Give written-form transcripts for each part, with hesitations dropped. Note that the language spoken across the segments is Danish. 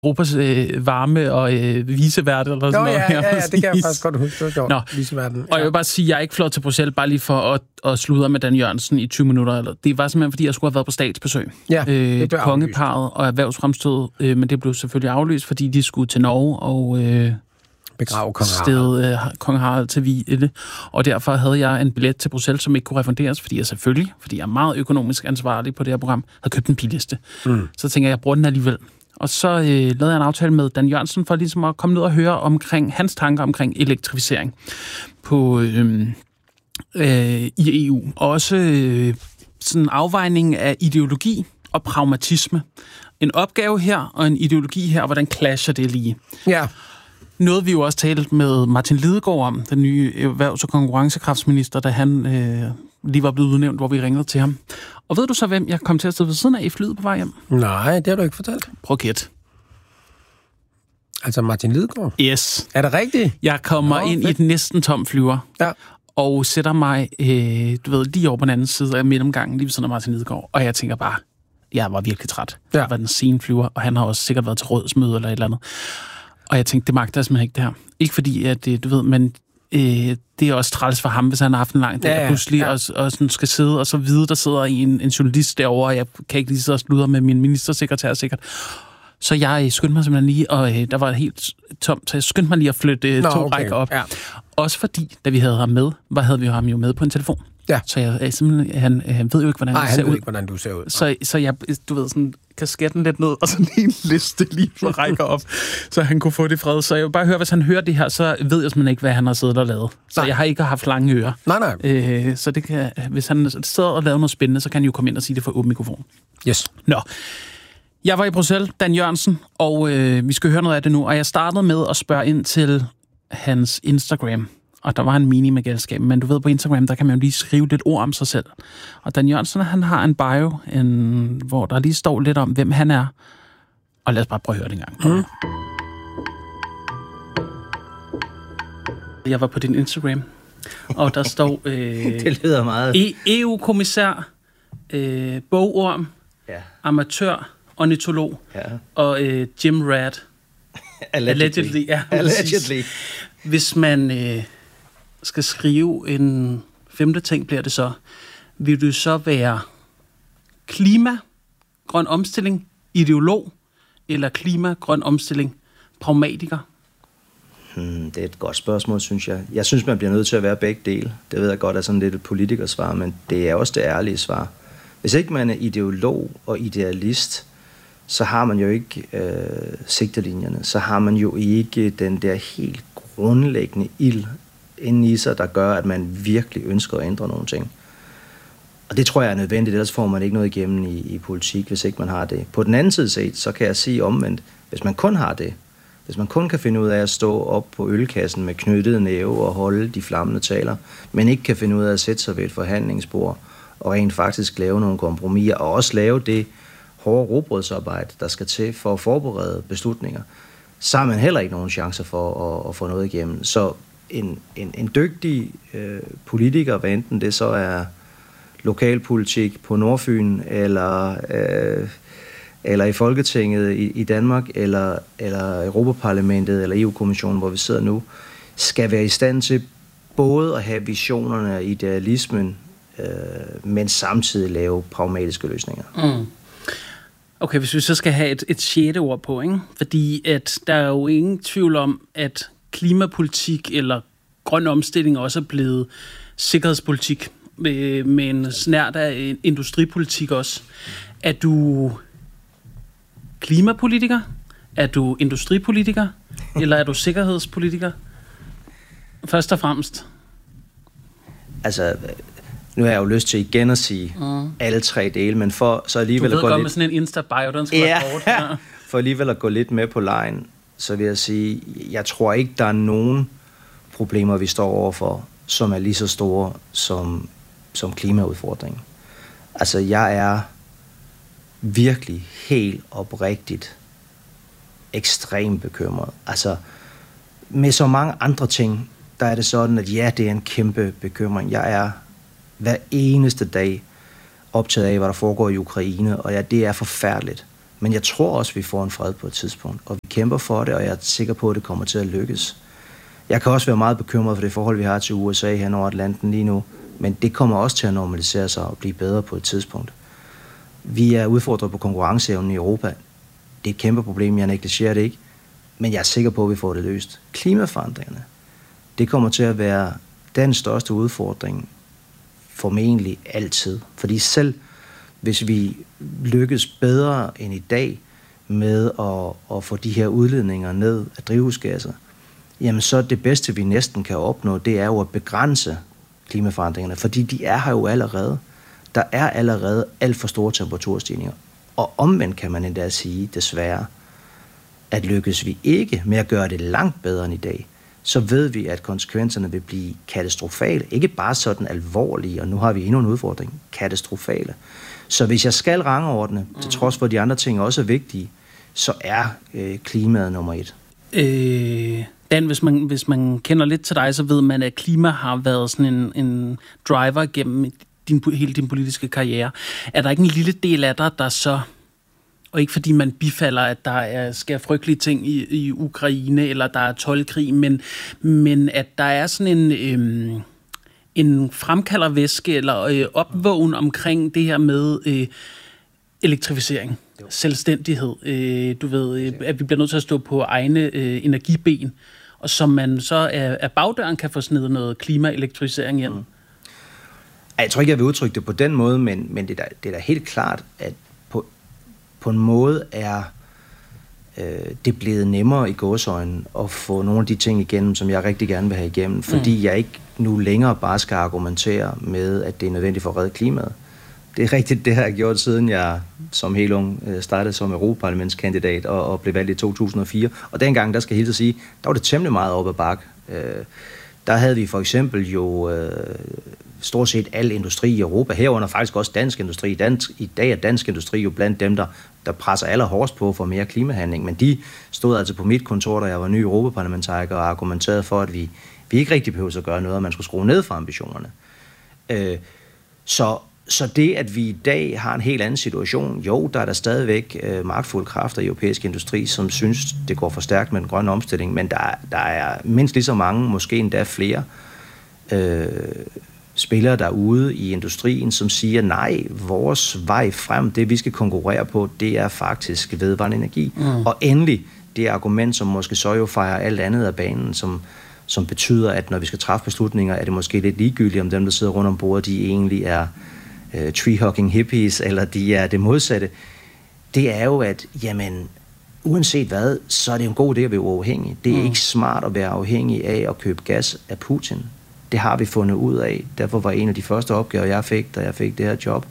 Europas varme og vicevært eller sådan noget. Ja, det kan jeg faktisk godt huske. Det var viceverden. Og jeg vil bare sige, at jeg er ikke flot til Bruxelles, bare lige for at sludre med Dan Jørgensen i 20 minutter. Eller. Det var simpelthen, fordi jeg skulle have været på statsbesøg. Ja, det blev kongeparret og erhvervsfremstød, men det blev selvfølgelig aflyst, fordi de skulle til Norge og begrave kong Harald til Vile. Og derfor havde jeg en billet til Bruxelles, som ikke kunne refunderes, fordi jeg er meget økonomisk ansvarlig på det her program, havde købt den billigste. Så tænker jeg bruger den alligevel. Og så lavede jeg en aftale med Dan Jørgensen for ligesom at komme ned og høre omkring hans tanker omkring elektrificering på i EU. Også sådan en afvejning af ideologi og pragmatisme. En opgave her og en ideologi her, og hvordan clasher det lige? Ja. Noget vi jo også talte med Martin Lidegaard om, den nye erhvervs- og konkurrencekraftsminister, da han lige var blevet udnævnt, hvor vi ringede til ham. Og ved du så, hvem jeg kom til at sidde ved siden af i flyet på vej hjem? Nej, det har du ikke fortalt. Prøv at gætte. Altså Martin Lidegaard? Yes. Er det rigtigt? Jeg kommer ind i et næsten tom flyver, og sætter mig, lige over på den anden side af mellemgangen, lige ved siden af Martin Lidegaard. Og jeg tænker bare, jeg var virkelig træt. Jeg var den sene flyver, og han har også sikkert været til rådsmøde eller et eller andet. Og jeg tænkte, det magter jeg simpelthen ikke det her. Ikke fordi, at men det er også træls for ham, hvis han har haft en lang dag, pludselig, og sådan skal sidde, og så vide, der sidder en journalist derovre, og jeg kan ikke lige sidde og sludre med min ministersekretær sikkert. Så jeg skyndte mig simpelthen lige, og der var helt tomt, så jeg skyndte mig lige at flytte rækker op. Ja. Også fordi, da vi havde ham med, havde vi ham jo med på en telefon. Ja. Så jeg simpelthen, han ved jo ikke, hvordan han ser ud. ved ikke, hvordan du ser ud. Så jeg, sådan kasketten lidt ned, og så lige en liste lige for rækker op, så han kunne få det fred. Så jeg vil bare høre, hvis han hører det her, så ved jeg simpelthen ikke, hvad han har siddet og lavet. Så jeg har ikke haft lange ører. Nej. Så det kan, hvis han sidder og laver noget spændende, så kan han jo komme ind og sige det for åben mikrofon. Yes. Nå. Jeg var i Bruxelles, Dan Jørgensen, og vi skal høre noget af det nu. Og jeg startede med at spørge ind til hans Instagram. Og der var en mini med galskab, men du ved, på Instagram, der kan man jo lige skrive lidt ord om sig selv. Og Dan Jørgensen, han har en bio, hvor der lige står lidt om, hvem han er. Og lad os bare prøve at høre det en gang. Jeg var på din Instagram, og der står... det lyder meget... EU-kommissær, bogorm, amatør, ornitolog og Jim Rat. Allegedly. Ja, allegedly. Hvis man skal skrive en femte ting, bliver det så, vil du så være klima, grøn omstilling, ideolog, eller klima, grøn omstilling, pragmatiker? Det er et godt spørgsmål, synes jeg. Jeg synes, man bliver nødt til at være begge dele. Det ved jeg godt er sådan lidt et politikersvar, men det er også det ærlige svar. Hvis ikke man er ideolog og idealist, så har man jo ikke sigtelinjerne. Så har man jo ikke den der helt grundlæggende ild inde i sig, der gør, at man virkelig ønsker at ændre nogle ting. Og det tror jeg er nødvendigt, ellers får man ikke noget igennem i politik, hvis ikke man har det. På den anden side set, så kan jeg sige omvendt, hvis man kun har det, hvis man kun kan finde ud af at stå op på ølkassen med knyttet næve og holde de flammende taler, men ikke kan finde ud af at sætte sig ved et forhandlingsbord og rent faktisk lave nogle kompromiser, og også lave det hårde rugbrødsarbejde, der skal til for at forberede beslutninger, så har man heller ikke nogen chancer for at få noget igennem. Så en dygtig politiker, hvad enten det så er lokalpolitik på Nordfyn, eller i Folketinget i Danmark, eller Europaparlamentet, eller EU-kommissionen, hvor vi sidder nu, skal være i stand til både at have visionerne og idealismen, men samtidig lave pragmatiske løsninger. Okay, hvis vi så skal have et sjette ord på, ikke? Fordi at der er jo ingen tvivl om, at klimapolitik eller grøn omstilling også er blevet sikkerhedspolitik med en snert af industripolitik også. Er du klimapolitiker? Er du industripolitiker? Eller er du sikkerhedspolitiker? Først og fremmest. Altså, nu har jeg jo lyst til igen at sige alle tre dele, men for så alligevel at gå lidt... med sådan en Insta-bio, den skal være kort. Ja. For alligevel at gå lidt med på lejen, så vil jeg sige, jeg tror ikke, der er nogen problemer, vi står overfor, som er lige så store som klimaudfordringen. Altså, jeg er virkelig helt oprigtigt ekstremt bekymret. Altså, med så mange andre ting, der er det sådan, at ja, det er en kæmpe bekymring. Jeg er hver eneste dag optaget af, hvad der foregår i Ukraine, og ja, det er forfærdeligt. Men jeg tror også, vi får en fred på et tidspunkt, og vi kæmper for det, og jeg er sikker på, at det kommer til at lykkes. Jeg kan også være meget bekymret for det forhold, vi har til USA hen over Atlanten lige nu, men det kommer også til at normalisere sig og blive bedre på et tidspunkt. Vi er udfordret på konkurrenceevnen i Europa. Det er et kæmpe problem, jeg negligerer det ikke, men jeg er sikker på, at vi får det løst. Klimaforandringerne, det kommer til at være den største udfordring formentlig altid. Fordi selv hvis vi lykkes bedre end i dag med at få de her udledninger ned af drivhusgasser, jamen så det bedste, vi næsten kan opnå, det er jo at begrænse klimaforandringerne, fordi de er her jo allerede. Der er allerede alt for store temperaturstigninger. Og omvendt kan man endda sige, desværre, at lykkes vi ikke med at gøre det langt bedre end i dag, så ved vi, at konsekvenserne vil blive katastrofale. Ikke bare sådan alvorlige, og nu har vi endnu en udfordring, katastrofale. Så hvis jeg skal rangordne, til trods for, at de andre ting også er vigtige, så er klimaet nummer 1. Dan, hvis man kender lidt til dig, så ved man, at klima har været sådan en driver gennem hele din politiske karriere. Er der ikke en lille del af dig, der så, og ikke fordi man bifalder, at der sker frygtelige ting i Ukraine, eller der er toldkrig, men at der er sådan en fremkaldervæske, eller opvågen omkring det her med elektrificering, selvstændighed, du ved, at vi bliver nødt til at stå på egne energiben, og som man så af bagdøren kan få snedet noget klimaelektrificering hjem. Jeg tror ikke, jeg vil udtrykke det på den måde, men det er da helt klart, at på en måde er det blevet nemmere i gåseøjne at få nogle af de ting igennem, som jeg rigtig gerne vil have igennem, fordi jeg ikke nu længere bare skal argumentere med, at det er nødvendigt for at redde klimaet. Det er rigtigt, det har jeg gjort, siden jeg som helt ung startede som europaparlamentskandidat og blev valgt i 2004. Og dengang, der skal jeg helt at sige, der var det temmelig meget op ad bakke. Der havde vi for eksempel jo stort set al industri i Europa, herunder faktisk også dansk industri. I dag er dansk industri jo blandt dem, der presser allerhårdest på for mere klimahandling, men de stod altså på mit kontor, da jeg var ny europaparlamentariker, og argumenterede for, at vi ikke rigtig behøver at gøre noget, og man skulle skrue ned for ambitionerne. Så det, at vi i dag har en helt anden situation, jo, der er der stadigvæk magtfulde kræfter i europæisk industri, som synes, det går for stærkt med den grønne omstilling, men der er mindst lige så mange, måske endda flere, spillere derude i industrien, som siger, nej, vores vej frem, det vi skal konkurrere på, det er faktisk vedvarende energi. Og endelig, det argument, som måske så jo fejrer alt andet af banen, som betyder, at når vi skal træffe beslutninger, er det måske lidt ligegyldigt, om dem, der sidder rundt om bordet, de egentlig er tree-hugging hippies, eller de er det modsatte. Det er jo, at jamen, uanset hvad, så er det en god idé at være uafhængig. Det er ikke smart at være afhængig af at købe gas af Putin. Det har vi fundet ud af. Derfor var en af de første opgaver, jeg fik, da jeg fik det her job,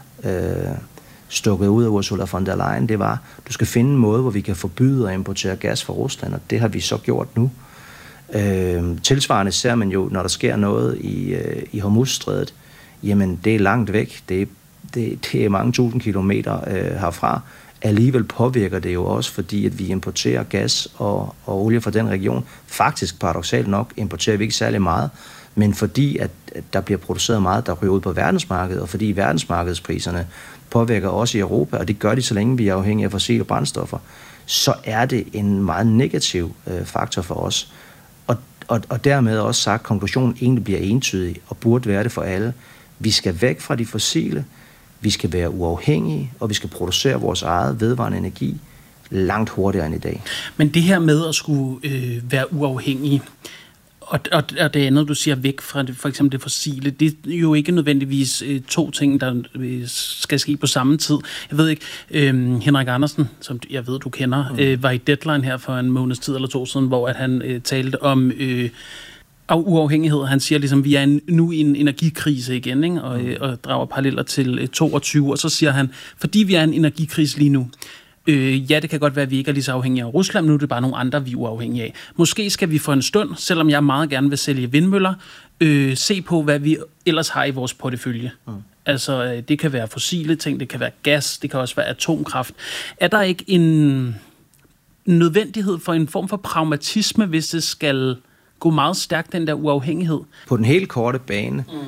stukket ud af Ursula von der Leyen, det var, du skal finde en måde, hvor vi kan forbyde at importere gas fra Rusland, og det har vi så gjort nu. Tilsvarende ser man jo, når der sker noget i Hormuzstrædet, jamen det er langt væk, det er mange tusind kilometer herfra. Alligevel påvirker det jo også, fordi at vi importerer gas og olie fra den region. Faktisk, paradoksalt nok, importerer vi ikke særlig meget, men fordi at der bliver produceret meget, der ryger ud på verdensmarkedet, og fordi verdensmarkedspriserne påvirker også i Europa, og det gør de, så længe vi er afhængige af fossile brændstoffer, så er det en meget negativ faktor for os. Og dermed også sagt, at konklusionen egentlig bliver entydig, og burde være det for alle. Vi skal væk fra de fossile, vi skal være uafhængige, og vi skal producere vores eget vedvarende energi langt hurtigere end i dag. Men det her med at skulle være uafhængige, og det andet, du siger, væk fra det, for eksempel det fossile, det er jo ikke nødvendigvis to ting, der skal ske på samme tid. Jeg ved ikke, Henrik Andersen, som jeg ved, du kender, var i Deadline her for en måneds tid eller to siden, hvor at han talte om uafhængighed. Han siger ligesom, vi er nu i en energikrise igen, ikke? Og drager paralleller til 22, og så siger han, fordi vi er i en energikrise lige nu, ja, det kan godt være, at vi ikke er lige så afhængige af Rusland, nu er det bare nogle andre, vi er uafhængige af. Måske skal vi for en stund, selvom jeg meget gerne vil sælge vindmøller, se på, hvad vi ellers har i vores portefølje. Altså, det kan være fossile ting, det kan være gas, det kan også være atomkraft. Er der ikke en nødvendighed for en form for pragmatisme, hvis det skal gå meget stærkt, den der uafhængighed? På den helt korte bane,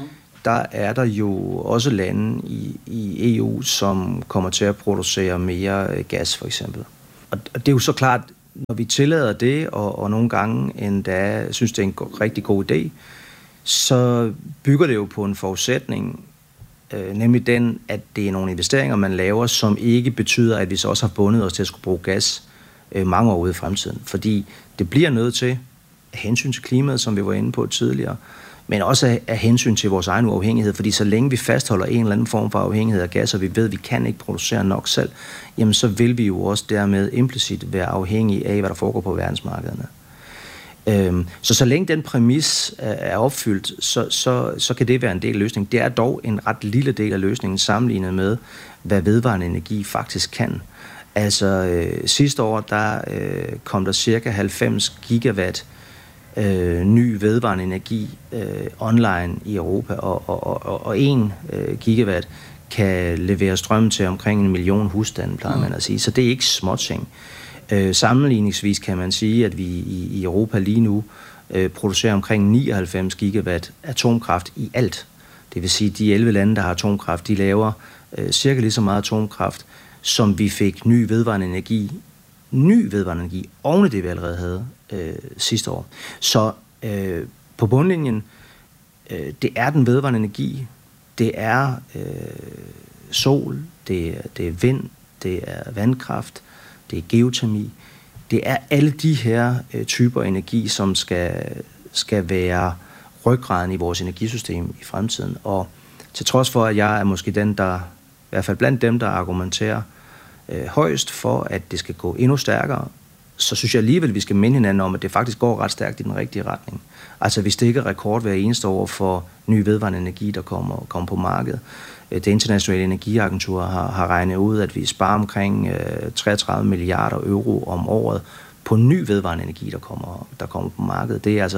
der er der jo også lande i EU, som kommer til at producere mere gas, for eksempel. Og det er jo så klart, når vi tillader det, og nogle gange endda synes, det er en rigtig god idé, så bygger det jo på en forudsætning, nemlig den, at det er nogle investeringer, man laver, som ikke betyder, at vi så også har bundet os til at skulle bruge gas mange år ude i fremtiden. Fordi det bliver nødt til af hensyn til klimaet, som vi var inde på tidligere, men også af hensyn til vores egen uafhængighed, fordi så længe vi fastholder en eller anden form for afhængighed af gas, og vi ved, at vi kan ikke producere nok selv, jamen så vil vi jo også dermed implicit være afhængige af, hvad der foregår på verdensmarkederne. Så længe den præmis er opfyldt, så kan det være en del af løsningen. Det er dog en ret lille del af løsningen sammenlignet med, hvad vedvarende energi faktisk kan. Altså sidste år, der kom der cirka 90 gigawatt ny vedvarende energi online i Europa, og 1 gigawatt kan levere strøm til omkring 1 million husstande, plejer man at sige. Så det er ikke småting. Sammenligningsvis kan man sige, at vi i Europa lige nu producerer omkring 99 gigawatt atomkraft i alt. Det vil sige, at de 11 lande, der har atomkraft, de laver cirka lige så meget atomkraft, som vi fik ny vedvarende energi oven i det, vi allerede havde sidste år. Så på bundlinjen, det er den vedvarende energi, det er sol, det er vind, det er vandkraft, det er geotermi. Det er alle de her typer energi, som skal være ryggraden i vores energisystem i fremtiden. Og til trods for, at jeg er måske den, der, i hvert fald blandt dem, der argumenterer højst for, at det skal gå endnu stærkere, så synes jeg alligevel, at vi skal minde hinanden om, at det faktisk går ret stærkt i den rigtige retning. Altså vi stikker rekord hver eneste år for ny vedvarende energi, der kommer på markedet. Det internationale energiagentur har regnet ud, at vi sparer omkring 33 milliarder euro om året på ny vedvarende energi, der kommer på markedet. Det er altså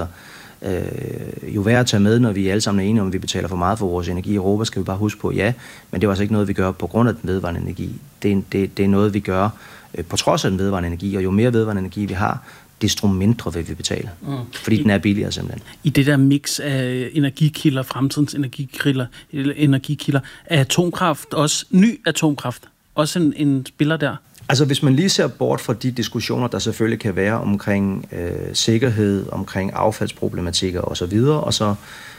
jo værd at tage med, når vi alle sammen er enige om, at vi betaler for meget for vores energi i Europa, skal vi bare huske på, ja, men det er altså ikke noget, vi gør på grund af den vedvarende energi. Det er noget, vi gør på trods af den vedvarende energi, og jo mere vedvarende energi vi har, desto mindre vil vi betale, fordi den er billigere simpelthen. I det der mix af energikilder, fremtidens energikilder, er atomkraft også, ny atomkraft, også en spiller der? Altså hvis man lige ser bort fra de diskussioner, der selvfølgelig kan være omkring sikkerhed, omkring affaldsproblematikker osv., og så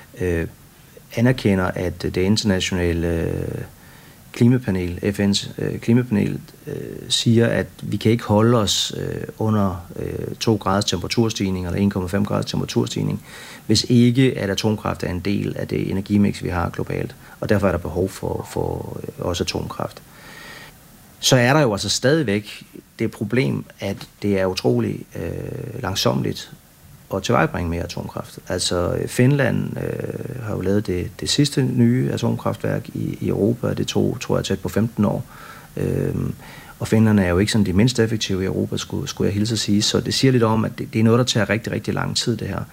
anerkender, at det internationale klimapanel, FN's klimapanel, siger, at vi kan ikke holde os under 2 graders temperaturstigning eller 1,5 graders temperaturstigning, hvis ikke at atomkraft er en del af det energimix, vi har globalt. Og derfor er der behov for også atomkraft. Så er der jo altså stadigvæk det problem, at det er utrolig langsommeligt at tilvejebringe mere atomkraft. Altså Finland har jo lavet det sidste nye atomkraftværk i Europa, det tror jeg tæt på 15 år. Og finnerne er jo ikke sådan de mindst effektive i Europa, skulle jeg hilse at sige. Så det siger lidt om, at det er noget, der tager rigtig, rigtig lang tid, det her.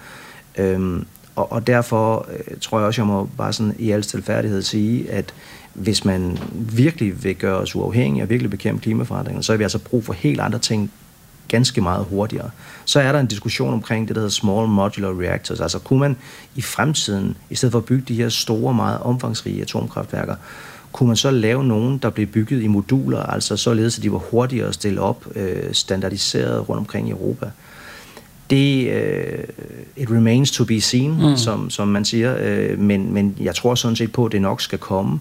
Og derfor tror jeg også, jeg må bare sådan i al stilfærdighed sige, at hvis man virkelig vil gøre os uafhængige og virkelig bekæmpe klimaforandringer, så har vi altså brug for helt andre ting ganske meget hurtigere. Så er der en diskussion omkring det, der hedder small modular reactors. Altså kunne man i fremtiden, i stedet for at bygge de her store, meget omfangsrige atomkraftværker, kunne man så lave nogen, der blev bygget i moduler, altså således, at de var hurtigere at stille op, standardiseret rundt omkring i Europa. Det it remains to be seen, som man siger, men jeg tror sådan set på, at det nok skal komme.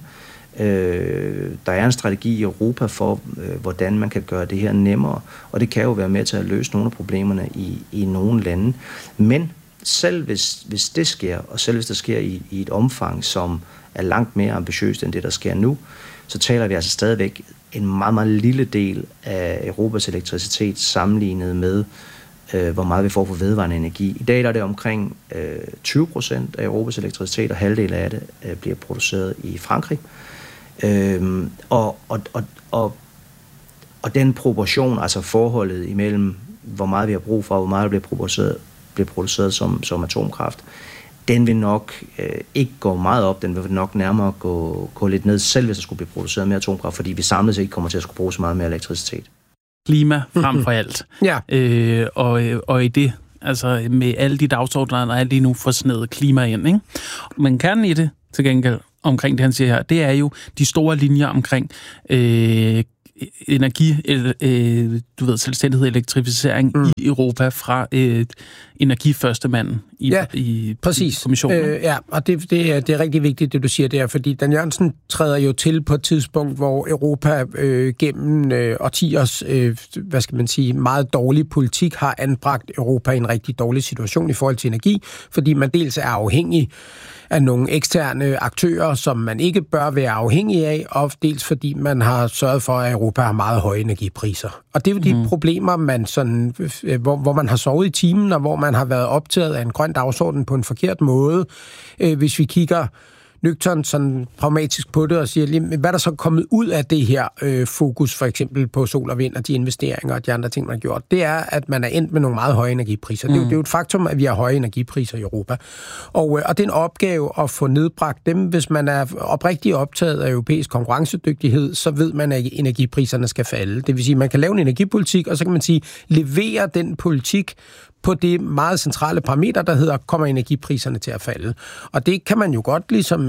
Der er en strategi i Europa for, hvordan man kan gøre det her nemmere, og det kan jo være med til at løse nogle af problemerne i nogle lande. Men selv hvis det sker, og selv hvis det sker i et omfang, som er langt mere ambitiøst end det, der sker nu, så taler vi altså stadigvæk en meget, meget lille del af Europas elektricitet sammenlignet med, hvor meget vi får for vedvarende energi. I dag er det omkring 20% af Europas elektricitet, og halvdelen af det bliver produceret i Frankrig. Og den proportion, altså forholdet imellem, hvor meget vi har brug for, og hvor meget der bliver produceret som atomkraft, den vil nok ikke gå meget op, den vil nok nærmere gå lidt ned, selv hvis der skulle blive produceret mere atomkraft, fordi vi samlet set ikke kommer til at skulle bruge så meget mere elektricitet. Klima frem for alt. Ja. Og i det Altså med alle de dagsordener, der er lige nu for sådan klima ind, ikke? Men kernen i det, til gengæld, omkring det, han siger her, det er jo de store linjer omkring selvstændighed og elektrificering i Europa fra energiførstemanden i kommissionen. Ja, og det er rigtig vigtigt, det du siger der, fordi Dan Jørgensen træder jo til på et tidspunkt, hvor Europa gennem årtiers, meget dårlig politik har anbragt Europa i en rigtig dårlig situation i forhold til energi, fordi man dels er afhængig af nogle eksterne aktører, som man ikke bør være afhængig af, og dels fordi man har sørget for, at Europa har meget høje energipriser. Og det er jo de problemer, man sådan, hvor man har sovet i timen, og hvor man har været optaget af en grøn dagsorden på en forkert måde. Hvis vi kigger nøgternt sådan pragmatisk på det og siger, hvad der så er kommet ud af det her fokus, for eksempel på sol og vind og de investeringer og de andre ting, man har gjort, det er, at man er endt med nogle meget høje energipriser. Det er jo et faktum, at vi har høje energipriser i Europa. Og det er en opgave at få nedbragt dem. Hvis man er oprigtigt optaget af europæisk konkurrencedygtighed, så ved man, at energipriserne skal falde. Det vil sige, at man kan lave en energipolitik, og så kan man sige, levere den politik på det meget centrale parameter, der hedder, kommer energipriserne til at falde. Og det kan man jo godt ligesom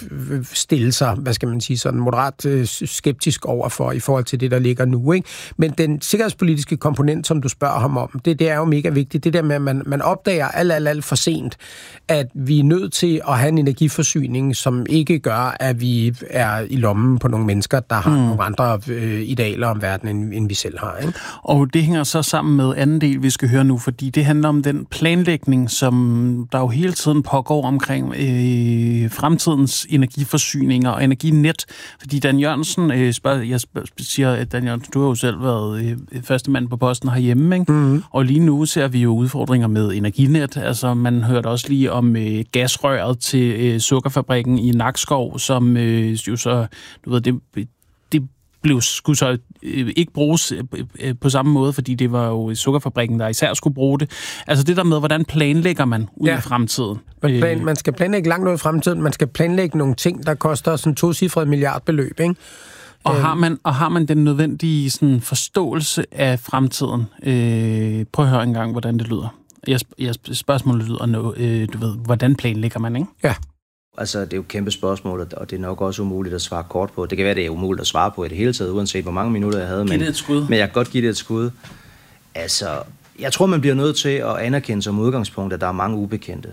stille sig, sådan moderat skeptisk overfor i forhold til det, der ligger nu, ikke? Men den sikkerhedspolitiske komponent, som du spørger ham om, det er jo mega vigtigt. Det der med, at man opdager alt for sent, at vi er nødt til at have en energiforsyning, som ikke gør, at vi er i lommen på nogle mennesker, der har nogle andre idealer om verden, end vi selv har, ikke? Og det hænger så sammen med anden del, vi skal høre nu, fordi det handler om den planlægning, som der jo hele tiden pågår omkring fremtidens energiforsyninger og energinet. Fordi Dan Jørgensen, jeg siger, at Dan Jørgensen, du har jo selv været første mand på posten herhjemme, ikke? Mm-hmm. Og lige nu ser vi jo udfordringer med energinet. Altså, man hørte også lige om gasrøret til sukkerfabrikken i Nakskov, som jo så, du ved, det skulle så ikke bruges på samme måde, fordi det var jo sukkerfabrikken, der især skulle bruge det. Altså det der med, hvordan planlægger man ud i fremtiden? Man skal planlægge langt ud i fremtiden. Man skal planlægge nogle ting, der koster sådan 2-cifrede milliardbeløb, ikke? Og har man den nødvendige sådan, forståelse af fremtiden? Prøv at høre engang, hvordan det lyder. Spørgsmålet lyder, hvordan planlægger man, ikke? Ja. Altså, det er jo et kæmpe spørgsmål, og det er nok også umuligt at svare kort på. Det kan være, det er umuligt at svare på i det hele taget, uanset hvor mange minutter jeg havde. Men jeg kan godt give det et skud. Altså, jeg tror, man bliver nødt til at anerkende som udgangspunkt, at der er mange ubekendte.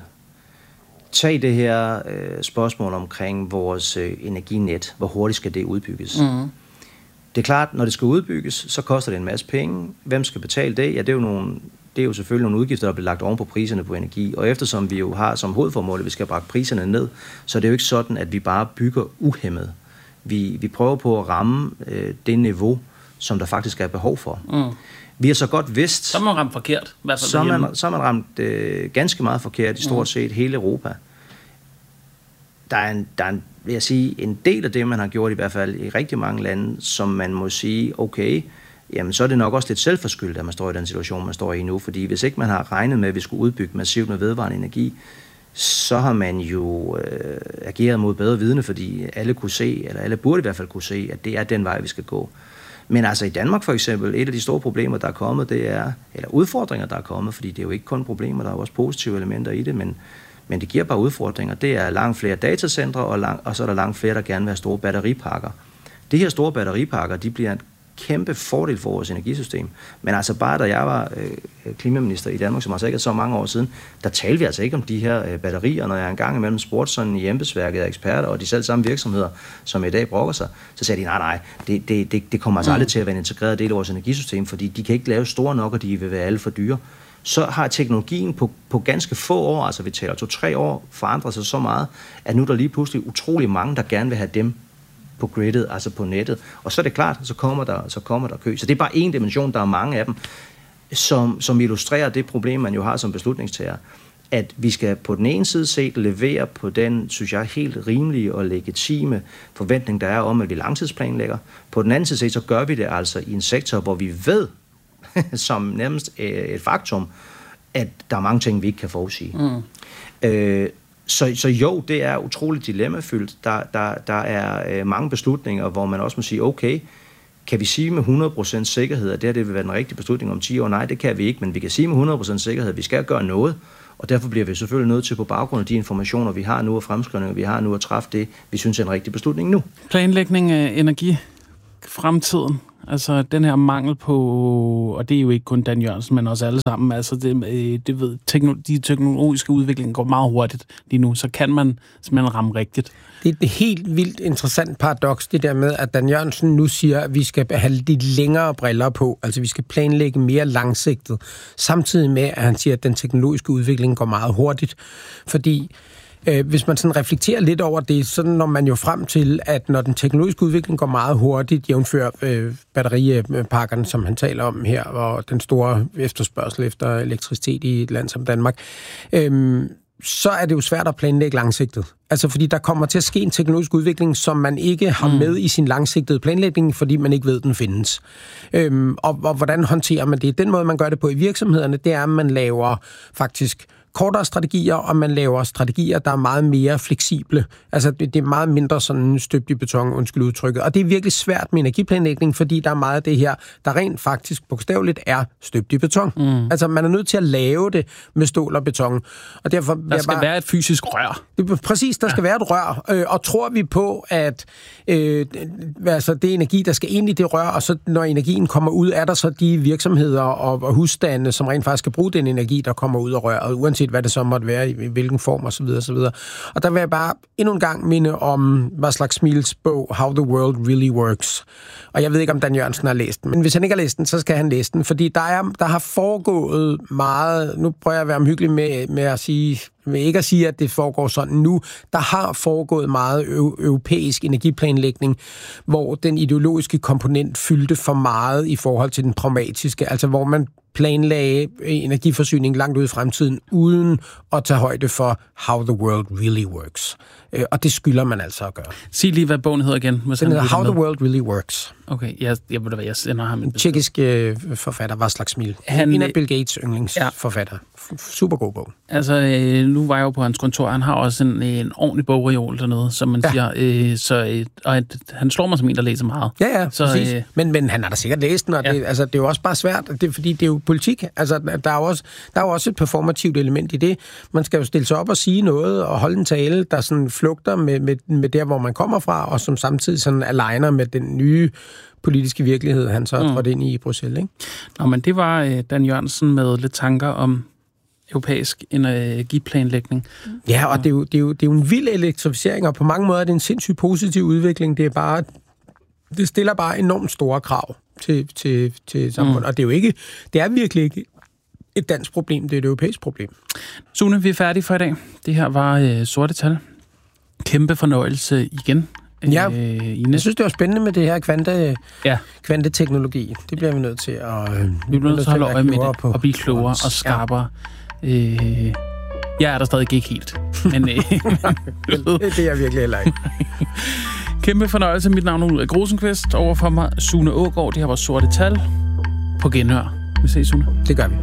Tag det her spørgsmål omkring vores energinet. Hvor hurtigt skal det udbygges? Mm. Det er klart, når det skal udbygges, så koster det en masse penge. Hvem skal betale det? Ja, det er jo selvfølgelig nogle udgifter, der bliver lagt oven på priserne på energi. Og eftersom vi jo har som hovedformål, at vi skal brække priserne ned, så er det jo ikke sådan, at vi bare bygger uhæmmet. Vi prøver på at ramme det niveau, som der faktisk er behov for. Mm. Vi har så godt vidst... Så har man ramt forkert. I hvert fald så har man ramt ganske meget forkert i stort set hele Europa. Der er vil jeg sige, en del af det, man har gjort i hvert fald i rigtig mange lande, som man må sige, okay, jamen så er det nok også lidt selvforskyldt, at man står i den situation, man står i nu. Fordi hvis ikke man har regnet med, at vi skulle udbygge massivt med vedvarende energi, så har man jo ageret mod bedre vidne, fordi alle kunne se, eller alle burde i hvert fald kunne se, at det er den vej, vi skal gå. Men altså i Danmark for eksempel, et af de store problemer, der er kommet, det er, eller udfordringer, der er kommet, fordi det er jo ikke kun problemer, der er også positive elementer i det, men det giver bare udfordringer. Det er langt flere datacentre, og så er der langt flere, der gerne vil have store batteripakker. De her store batteripakker, de bliver en kæmpe fordel for vores energisystem. Men altså bare da jeg var klimaminister i Danmark, som altså ikke er så mange år siden, der talte vi altså ikke om de her batterier, når jeg engang imellem spurgte sådan i embedsværket af eksperter og de selv samme virksomheder, som i dag brokker sig, så sagde de, nej, det kommer altså aldrig til at være en integreret del af vores energisystem, fordi de kan ikke lave store nok, og de vil være alle for dyre. Så har teknologien på ganske få år, altså vi taler 2-3 år, forandret sig så meget, at nu er der lige pludselig utrolig mange, der gerne vil have dem på gridet, altså på nettet. Og så er det klart, så kommer der kø. Så det er bare en dimension, der er mange af dem, som illustrerer det problem, man jo har som beslutningstager. At vi skal på den ene side set levere på den, synes jeg, helt rimelige og legitime forventning, der er om, at vi langtidsplanlægger. På den anden side set, så gør vi det altså i en sektor, hvor vi ved, som nærmest et faktum, at der er mange ting, vi ikke kan forudsige. Mm. Så jo, det er utroligt dilemmafyldt. Der er mange beslutninger, hvor man også må sige, okay, Kan vi sige med 100% sikkerhed, at det vil være den rigtige beslutning om 10 år? Nej, det kan vi ikke, men vi kan sige med 100% sikkerhed, at vi skal gøre noget, og derfor bliver vi selvfølgelig nødt til på baggrund af de informationer, vi har nu, og fremskrivninger, vi har nu, at træffe det, vi synes er en rigtig beslutning nu. Planlægning af energifremtiden, altså den her mangel på, og det er jo ikke kun Dan Jørgensen, men også alle sammen, altså det ved, de teknologiske udvikling går meget hurtigt lige nu, så kan man simpelthen ramme rigtigt. Det er et helt vildt interessant paradoks, det der med, at Dan Jørgensen nu siger, at vi skal have de længere briller på, altså vi skal planlægge mere langsigtet, samtidig med, at han siger, at den teknologiske udvikling går meget hurtigt, fordi hvis man sådan reflekterer lidt over det, så når man jo frem til, at når den teknologiske udvikling går meget hurtigt, jævnfør batteripakkerne, som han taler om her, og den store efterspørgsel efter elektricitet i et land som Danmark, så er det jo svært at planlægge langsigtet. Altså fordi der kommer til at ske en teknologisk udvikling, som man ikke har med i sin langsigtede planlægning, fordi man ikke ved, den findes. Og hvordan håndterer man det? Den måde, man gør det på i virksomhederne, det er, at man laver faktisk kortere strategier, og man laver strategier, der er meget mere fleksible. Altså, det er meget mindre sådan støbt i beton, undskyld udtrykket. Og det er virkelig svært med energiplanlægning, fordi der er meget af det her, der rent faktisk bogstaveligt er støbt i beton. Altså, man er nødt til at lave det med stål og beton. Og derfor der skal være et fysisk rør. Præcis, der skal være et rør. Og tror vi på, at altså, det er energi, der skal ind i det rør, og så når energien kommer ud, er der så de virksomheder og husstande, som rent faktisk skal bruge den energi, der kommer ud af røret, uanset hvad det så måtte være, i hvilken form osv. osv. Og der vil jeg bare endnu en gang minde om Václav Smils bog How the World Really Works. Og jeg ved ikke, om Dan Jørgensen har læst den, men hvis han ikke har læst den, så skal han læse den, fordi der har foregået meget, nu prøver jeg at være omhyggelig med at sige, med ikke at sige, at det foregår sådan nu, der har foregået meget europæisk energiplanlægning, hvor den ideologiske komponent fyldte for meget i forhold til den pragmatiske, altså hvor man planlagde energiforsyning langt ud i fremtiden, uden at tage højde for how the world really works. Og det skylder man altså at gøre. Sig lige, hvad bogen hedder igen. Den hedder How the World Really Works. Okay, jeg ved hvad, jeg sender ham en tjekkisk forfatter, Václav Smil. En af Bill Gates yndlingsforfatter. Super god bog. Altså, nu var jeg jo på hans kontor. Han har også en ordentlig bogreol dernede, som man siger. Og han slår mig som en, der læser meget. Ja, så, præcis. Men han har da sikkert læst den, og det er jo også bare svært, fordi det er jo politik. Altså, der er jo også et performativt element i det. Man skal jo stille sig op og sige noget, og holde en tale, der sådan flugter med der, hvor man kommer fra, og som samtidig sådan aligner med den nye politiske virkelighed, han så trådte ind i Bruxelles, ikke? Nå, men det var Dan Jørgensen med lidt tanker om europæisk energiplanlægning. Ja, og det er jo en vild elektrificering, og på mange måder er det en sindssygt positiv udvikling. Det stiller bare enormt store krav til samfundet, og det er virkelig ikke et dansk problem, det er et europæisk problem. Sune, vi er færdige for i dag. Det her var Sorte Tal. Kæmpe fornøjelse igen. Ja, jeg synes, det var spændende med det her kvanteteknologi. Det bliver vi nødt til at... Vi bliver nødt til at holde øje med det, og blive klogere og skarpere. Jeg er der stadig ikke helt. Men, det er jeg virkelig heller ikke. Kæmpe fornøjelse. Mit navn er Ulrik Rosenqvist. Overfor mig Sune Aagaard. Det her var Sorte Tal. På genhør. Vi ses, Sune. Det gør vi.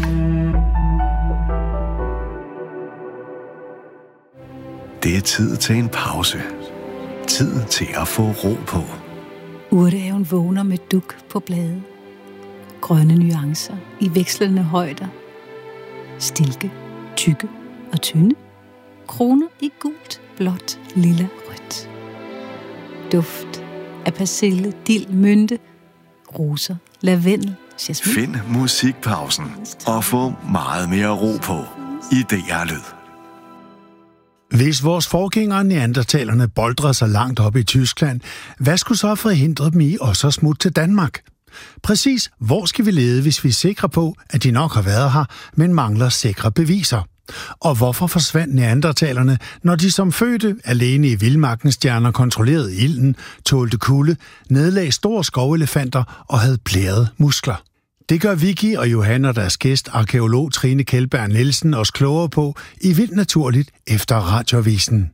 Det er tid til en pause. Tid til at få ro på. Urtehaven vågner med duk på blade. Grønne nuancer i vekslende højder. Stilke, tykke og tynde. Kroner i gult, blåt, lilla, rødt. Duft af persille, dild, mynte, roser, lavendel, jasmin. Find musikpausen og få meget mere ro på i DR Lyd. Hvis vores forgængere neandertalerne boldrede sig langt op i Tyskland, hvad skulle så forhindre dem i også at smutte til Danmark? Præcis, hvor skal vi lede, hvis vi er sikre på, at de nok har været her, men mangler sikre beviser? Og hvorfor forsvandt neandertalerne, når de som fødte alene i vildmarkens stjerner kontrollerede ilden, tålte kulde, nedlagde store skovelefanter og havde plærede muskler? Det gør Vicky og Johan og deres gæst, arkæolog Trine Kjeldberg Nielsen, os klogere på i Vildt Naturligt efter Radioavisen.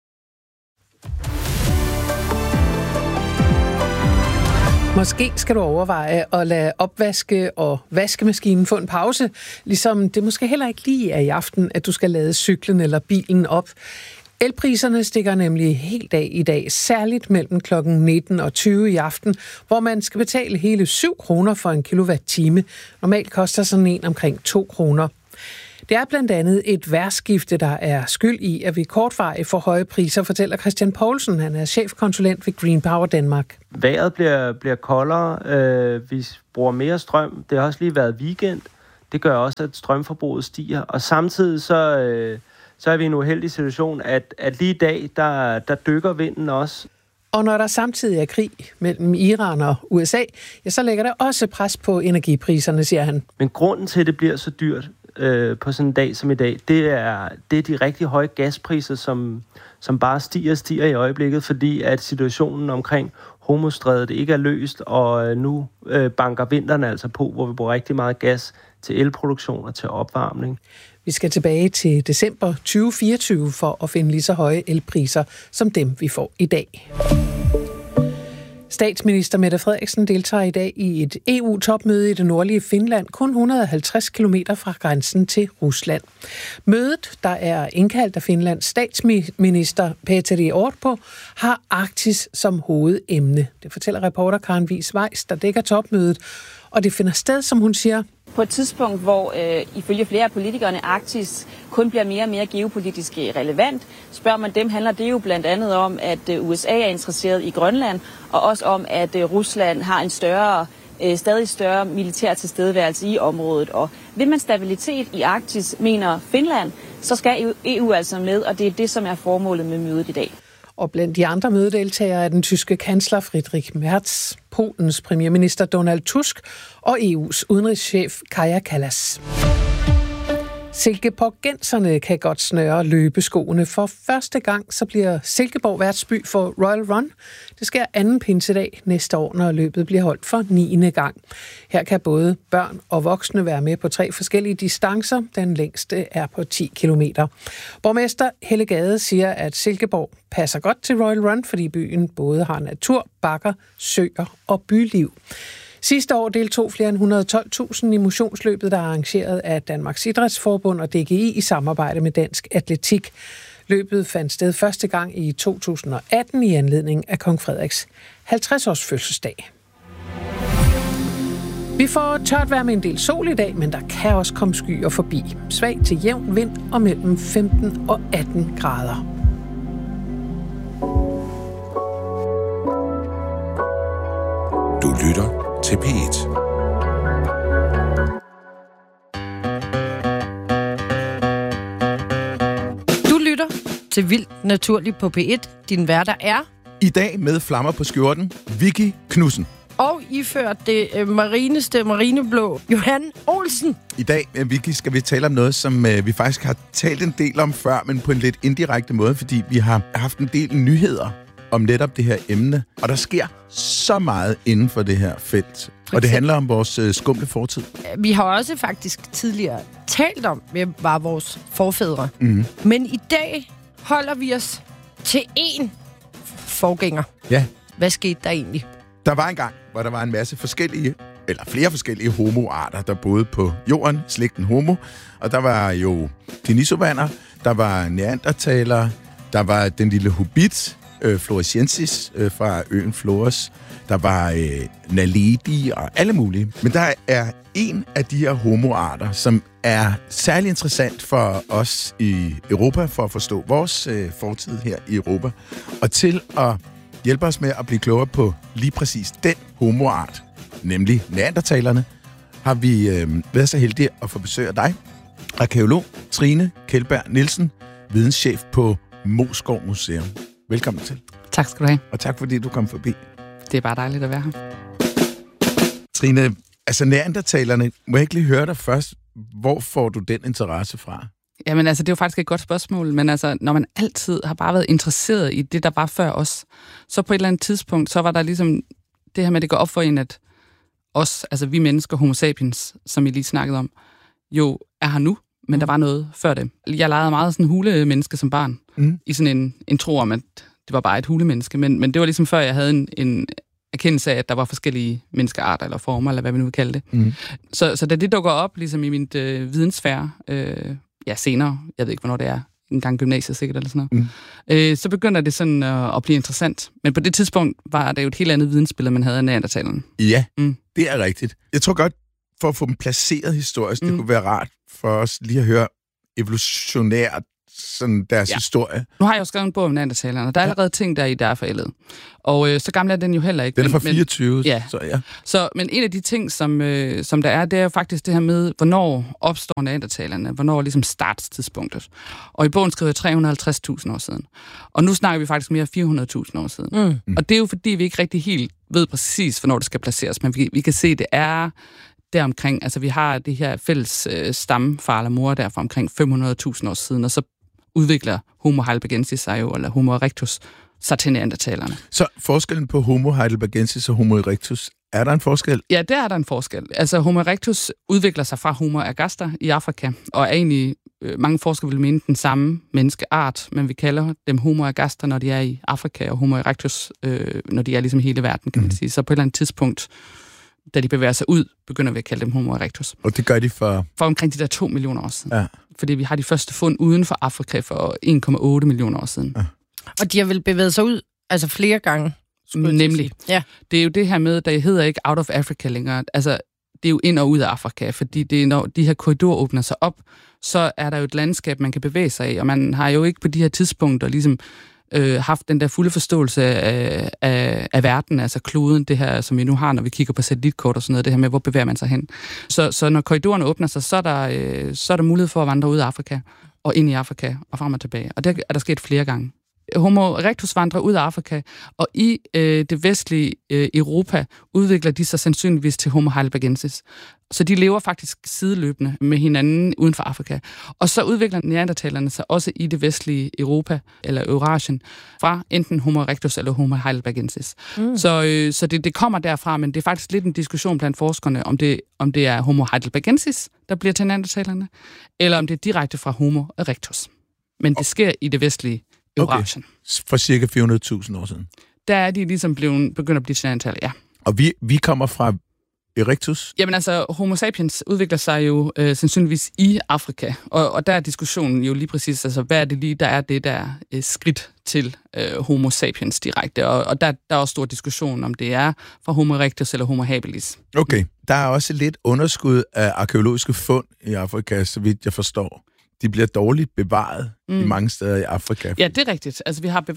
Måske skal du overveje at lade opvaske- og vaskemaskinen få en pause, ligesom det måske heller ikke lige er i aften, at du skal lade cyklen eller bilen op. Elpriserne stikker nemlig helt af i dag, særligt mellem klokken 19 og 20 i aften, hvor man skal betale hele 7 kroner for en kilowatt-time. Normalt koster sådan en omkring 2 kroner. Det er blandt andet et vejrskifte, der er skyld i, at vi kortvarigt får høje priser, fortæller Christian Poulsen. Han er chefkonsulent ved Green Power Danmark. Vejret bliver koldere, vi bruger mere strøm. Det har også lige været weekend. Det gør også, at strømforbruget stiger. Og samtidig så er vi i en uheldig situation, at lige i dag, der dykker vinden også. Og når der samtidig er krig mellem Iran og USA, ja, så lægger der også pres på energipriserne, siger han. Men grunden til, at det bliver så dyrt på sådan en dag som i dag, det er de rigtig høje gaspriser, som bare stiger i øjeblikket, fordi at situationen omkring Hormuzstrædet ikke er løst, og nu banker vinteren altså på, hvor vi bruger rigtig meget gas til elproduktion og til opvarmning. Vi skal tilbage til december 2024 for at finde lige så høje elpriser som dem, vi får i dag. Statsminister Mette Frederiksen deltager i dag i et EU-topmøde i det nordlige Finland, kun 150 kilometer fra grænsen til Rusland. Mødet, der er indkaldt af Finlands statsminister Petteri Orpo, har Arktis som hovedemne. Det fortæller reporter Karen Wies-Weiss, der dækker topmødet, og det finder sted, som hun siger, på et tidspunkt, hvor ifølge flere af politikerne Arktis kun bliver mere og mere geopolitisk relevant. Spørger man dem, handler det jo blandt andet om, at USA er interesseret i Grønland, og også om, at Rusland har en stadig større militær tilstedeværelse i området. Og vil man stabilitet i Arktis, mener Finland, så skal EU altså med, og det er det, som er formålet med mødet i dag. Og blandt de andre mødedeltagere er den tyske kansler Friedrich Merz, Polens premierminister Donald Tusk og EU's udenrigschef Kaja Kallas. Silkeborgenserne kan godt snøre løbeskoene. For første gang så bliver Silkeborg værtsby for Royal Run. Det sker anden pinsedag næste år, når løbet bliver holdt for 9. gang. Her kan både børn og voksne være med på 3 forskellige distancer. Den længste er på 10 kilometer. Borgmester Helle Gade siger, at Silkeborg passer godt til Royal Run, fordi byen både har natur, bakker, søer og byliv. Sidste år deltog flere end 112.000 i motionsløbet, der er arrangeret af Danmarks Idrætsforbund og DGI i samarbejde med Dansk Atletik. Løbet fandt sted første gang i 2018 i anledning af Kong Frederiks 50-års fødselsdag. Vi får tørt vejr med en del sol i dag, men der kan også komme skyer forbi. Svag til jævn vind og mellem 15 og 18 grader. Du lytter til P1. Du lytter til Vildt Naturligt på P1. Din værter er i dag med flammer på skjorten, Vicky Knudsen. Og iført det marineblå Johan Olsen. I dag, Vicky, skal vi tale om noget, som vi faktisk har talt en del om før, men på en lidt indirekte måde, fordi vi har haft en del nyheder om netop det her emne. Og der sker så meget inden for det her felt. Og det handler om vores skumle fortid. Vi har også faktisk tidligere talt om, hvem var vores forfædre. Mm. Men i dag holder vi os til én forgænger. Ja. Hvad skete der egentlig? Der var en gang, hvor der var en masse flere forskellige homoarter, der boede på jorden, slægten Homo. Og der var jo denisovaner, der var neandertalere, der var den lille hobbit, Floresiensis fra øen Flores. Der var naledi og alle mulige. Men der er en af de her homoarter, som er særlig interessant for os i Europa, for at forstå vores fortid her i Europa. Og til at hjælpe os med at blive klogere på lige præcis den homoart, nemlig neandertalerne, har vi været så heldige at få besøg af dig, arkæolog Trine Kjeldberg Nielsen, videnschef på Moesgaard Museum. Velkommen til. Tak skal du have. Og tak fordi du kom forbi. Det er bare dejligt at være her. Trine, altså neandertalerne, må jeg ikke lige høre dig først. Hvor får du den interesse fra? Jamen altså, det er jo faktisk et godt spørgsmål, men altså, når man altid har bare været interesseret i det, der var før os, så på et eller andet tidspunkt, så var der ligesom det her med, at det går op for en, at os, altså vi mennesker, homo sapiens, som I lige snakkede om, jo er her nu, men der var noget før det. Jeg legede meget sådan en hulemenneske som barn, i sådan en tro om, at det var bare et hulemenneske, men det var ligesom før, jeg havde en erkendelse af, at der var forskellige menneskearter eller former, eller hvad vi nu vil kalde det. Så da det dukker op, ligesom i min videnssfære, senere, jeg ved ikke, hvornår det er, en gang gymnasiet sikkert eller sådan noget. Så begynder det sådan at blive interessant. Men på det tidspunkt var det jo et helt andet vidensbillede, man havde af neandertalerne. Ja, det er rigtigt. Jeg tror godt, for at få dem placeret historisk, det kunne være rart for os lige at høre evolutionært sådan deres historie. Nu har jeg jo skrevet en bog om neandertalerne, og der er allerede ting der i, der er forældet. Og så gammel er den jo heller ikke. Den er fra 24, men en af de ting, som der er, det er jo faktisk det her med, hvornår opstår neandertalerne, hvornår ligesom startstidspunktet. Og i bogen skriver jeg 350.000 år siden. Og nu snakker vi faktisk mere 400.000 år siden. Og det er jo fordi, vi ikke rigtig helt ved præcis, hvornår det skal placeres, men vi kan se, det er deromkring, altså vi har det her fælles stamfar eller mor der fra omkring 500.000 år siden, og så udvikler Homo heidelbergensis sig jo, eller Homo erectus, sig til neandertalerne. Så forskellen på Homo heidelbergensis og Homo erectus, er der en forskel? Ja, der er der en forskel. Altså Homo erectus udvikler sig fra Homo ergaster i Afrika, og er egentlig, mange forskere vil mene, den samme menneskeart, men vi kalder dem Homo ergaster, når de er i Afrika, og Homo erectus, når de er ligesom i hele verden, kan man sige. Så på et eller andet tidspunkt, da de bevæger sig ud, begynder vi at kalde dem Homo erectus. Og det gør de for omkring de der 2 millioner år siden. Ja. Fordi vi har de første fund uden for Afrika for 1,8 millioner år siden. Ja. Og de har vel bevæget sig ud altså flere gange? Nemlig. Ja. Det er jo det her med, der hedder ikke out of Africa længere. Altså, det er jo ind og ud af Afrika, fordi det er, når de her korridorer åbner sig op, så er der jo et landskab, man kan bevæge sig i, og man har jo ikke på de her tidspunkter ligesom haft den der fulde forståelse af verden, altså kloden, det her, som vi nu har, når vi kigger på satellitkort og sådan noget, det her med, hvor bevæger man sig hen. Så når korridorerne åbner sig, så er der mulighed for at vandre ud af Afrika, og ind i Afrika, og frem og tilbage. Og det er der sket flere gange. Homo erectus vandrer ud af Afrika, og i det vestlige Europa udvikler de sig sandsynligvis til Homo heidelbergensis. Så de lever faktisk sideløbende med hinanden uden for Afrika. Og så udvikler neandertalerne sig også i det vestlige Europa, eller Eurasien, fra enten Homo erectus eller Homo heidelbergensis. Så det kommer derfra, men det er faktisk lidt en diskussion blandt forskerne, om det er Homo heidelbergensis, der bliver til neandertalerne, eller om det er direkte fra Homo erectus. Men det sker i det vestlige Eurasien. Okay. For cirka 400.000 år siden. Der er de ligesom begyndt at blive til neandertaler, ja. Og vi kommer fra erectus? Jamen altså, Homo sapiens udvikler sig jo sandsynligvis i Afrika, og der er diskussionen jo lige præcis, altså hvad er det lige, der er det der skridt til Homo sapiens direkte, og der er også stor diskussion, om det er fra Homo erectus eller Homo habilis. Okay, der er også lidt underskud af arkæologiske fund i Afrika, så vidt jeg forstår. De bliver dårligt bevaret i mange steder i Afrika. Ja, det er rigtigt. Altså, vi har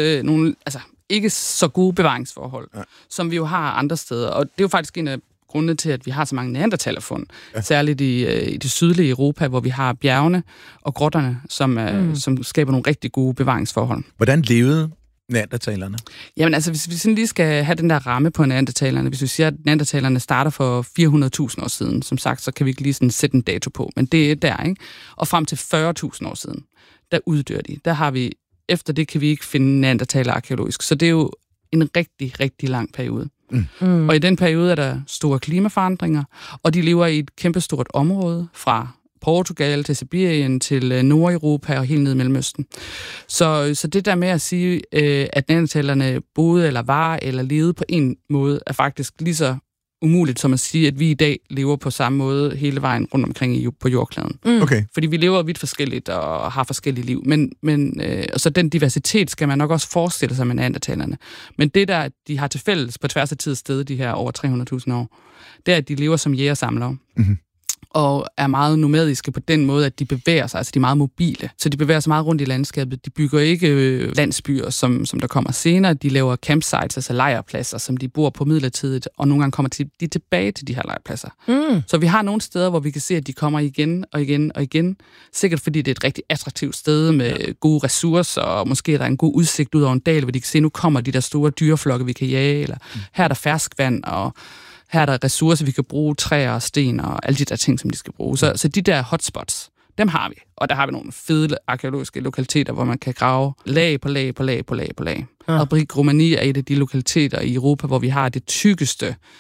ikke så gode bevaringsforhold, som vi jo har andre steder. Og det er jo faktisk en af grundene til, at vi har så mange neandertalerfund. Ja. Særligt i det sydlige Europa, hvor vi har bjergene og grotterne, som skaber nogle rigtig gode bevaringsforhold. Hvordan levede neandertalerne? Jamen altså, hvis vi sådan lige skal have den der ramme på neandertalerne, hvis vi siger, at neandertalerne starter for 400.000 år siden, som sagt, så kan vi ikke lige sådan sætte en dato på, men det er der, ikke? Og frem til 40.000 år siden, der uddør de. Der har vi, efter det kan vi ikke finde neandertaler arkeologisk, så det er jo en rigtig, rigtig lang periode. Og i den periode er der store klimaforandringer, og de lever i et kæmpestort område fra Portugal til Sibirien, til Nordeuropa og helt ned i Mellemøsten. Så det der med at sige, at neandertalerne boede eller var eller levede på en måde, er faktisk lige så umuligt som at sige, at vi i dag lever på samme måde hele vejen rundt omkring på jordkloden. Okay. Fordi vi lever vidt forskelligt og har forskellige liv. Men så den diversitet skal man nok også forestille sig med neandertalerne. Men det der, de har til fælles på tværs af tid og sted, de her over 300.000 år, det er, at de lever som jægersamlere. Og er meget nomadiske på den måde, at de bevæger sig, altså de er meget mobile. Så de bevæger sig meget rundt i landskabet. De bygger ikke landsbyer, som der kommer senere. De laver campsites, altså lejrpladser, som de bor på midlertidigt, og nogle gange kommer de tilbage til de her lejrpladser. Så vi har nogle steder, hvor vi kan se, at de kommer igen og igen og igen. Sikkert fordi det er et rigtig attraktivt sted med gode ressourcer, og måske er der en god udsigt ud over en dal, hvor de kan se, nu kommer de der store dyreflokke, vi kan jage, eller her er der ferskvand, og her er der ressourcer, vi kan bruge, træer og sten og alle de der ting, som de skal bruge. Så de der hotspots, dem har vi. Og der har vi nogle fede arkeologiske lokaliteter, hvor man kan grave lag på lag på lag på lag på lag. Og Romani er et af de lokaliteter i Europa, hvor vi har det tykkeste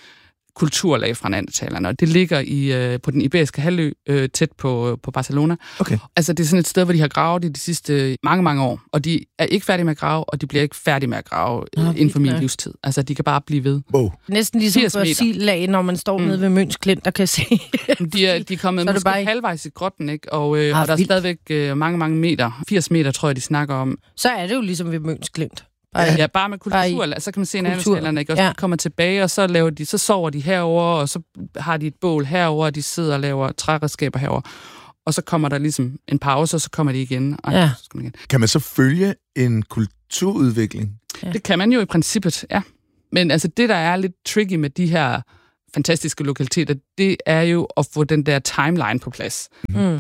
kulturlag fra neandertalerne, og det ligger på den iberiske halvø, tæt på Barcelona. Okay. Altså, det er sådan et sted, hvor de har gravet i de sidste mange, mange år, og de er ikke færdige med at grave, og de bliver ikke færdige med at grave inden for min livstid. Altså, de kan bare blive ved. Wow. Næsten ligesom fossillag, når man står nede ved Møns Klint og kan se. De er kommet måske bare halvvejs i grotten, ikke? Og der er stadigvæk mange, mange meter. 80 meter, tror jeg, de snakker om. Så er det jo ligesom ved Møns Klint. Ja, bare med kultur. Så kan man se neandertalerne, ikke? Og så kommer tilbage, og så sover de herover, og så har de et bål herover, og de sidder og laver træredskaber herover. Og så kommer der ligesom en pause, og så kommer de igen. Og så skal man igen. Kan man så følge en kulturudvikling? Ja. Det kan man jo i princippet, ja. Men altså det, der er lidt tricky med de her fantastiske lokaliteter, det er jo at få den der timeline på plads.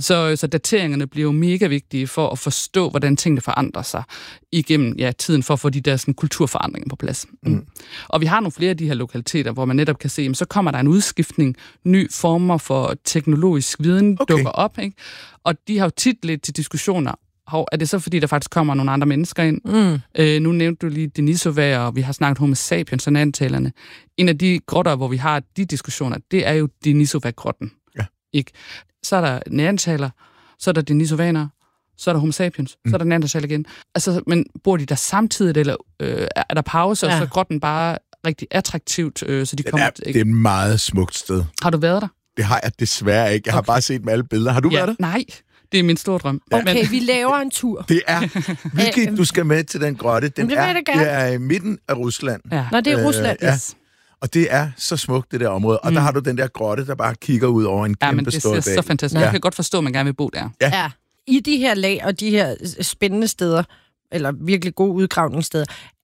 Så dateringerne bliver jo mega vigtige for at forstå, hvordan tingene forandrer sig igennem tiden, for at få de der sådan, kulturforandringer på plads. Og vi har nogle flere af de her lokaliteter, hvor man netop kan se, så kommer der en udskiftning, ny former for teknologisk viden dukker op, ikke? Og de har jo tit lidt til diskussioner. Er det så, fordi der faktisk kommer nogle andre mennesker ind? Nu nævnte du lige Denisova, og vi har snakket Homo sapiens og neandertalerne. En af de grotter, hvor vi har de diskussioner, det er jo Denisova-grotten. Ja. Ikke? Så er der neandertaler, så er der denisovaner, så er der Homo sapiens, så er der neandertaler igen. Altså, men bor de der samtidig, eller er der pause, og så er grotten bare rigtig attraktivt, så de kommer... Det er et meget smukt sted. Har du været der? Det har jeg desværre ikke. Jeg har bare set med alle billeder. Har du været der? Nej. Det er min store drøm. Okay, vi laver en tur. Det er virkelig, du skal med til den grotte. Det er i midten af Rusland. Ja. Nå, det er Rusland. Ja. Og det er så smukt, det der område. Og der har du den der grotte, der bare kigger ud over en kæmpe stor dal. Det er så fantastisk. Jeg kan godt forstå, at man gerne vil bo der. Ja. I de her lag og de her spændende steder, eller virkelig gode udgravningssteder,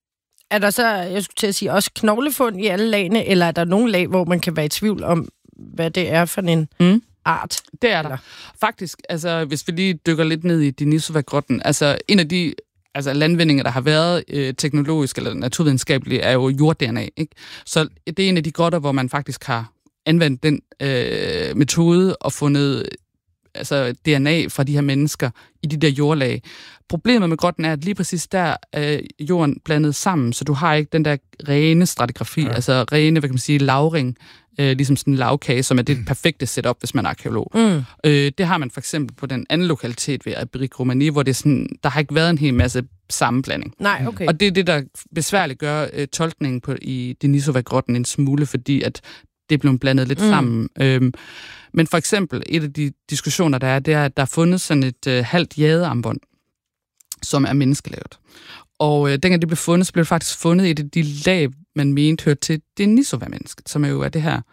er der så, jeg skulle til at sige, også knoglefund i alle lagene, eller er der nogle lag, hvor man kan være i tvivl om, hvad det er for en... art. Det er der. Faktisk, altså, hvis vi lige dykker lidt ned i Denisova-grotten, altså en af de landvindinger, der har været teknologisk eller naturvidenskabeligt, er jo jord-DNA, ikke? Så det er en af de grotter, hvor man faktisk har anvendt den metode og fundet DNA fra de her mennesker i de der jordlag. Problemet med grotten er, at lige præcis der er jorden blandet sammen, så du har ikke den der rene stratigrafi, altså rene, hvad kan man sige, lavring, ligesom sådan en lavkage, som er det perfekte setup, hvis man er arkeolog. Det har man for eksempel på den anden lokalitet ved Abric-Romanée, hvor det er sådan, der har ikke været en hel masse sammenblanding. Nej, okay. Og det er det, der besværligt gør tolkningen i Denisova-grotten en smule, fordi at det er blevet blandet lidt sammen. Men for eksempel, et af de diskussioner, der er, det er, at der er fundet sådan et halvt jadearmbånd, som er menneskelavet. Og dengang det blev fundet, så blev det faktisk fundet i et af de lag, man mente hørte til Denisova-mennesket, som jo er det her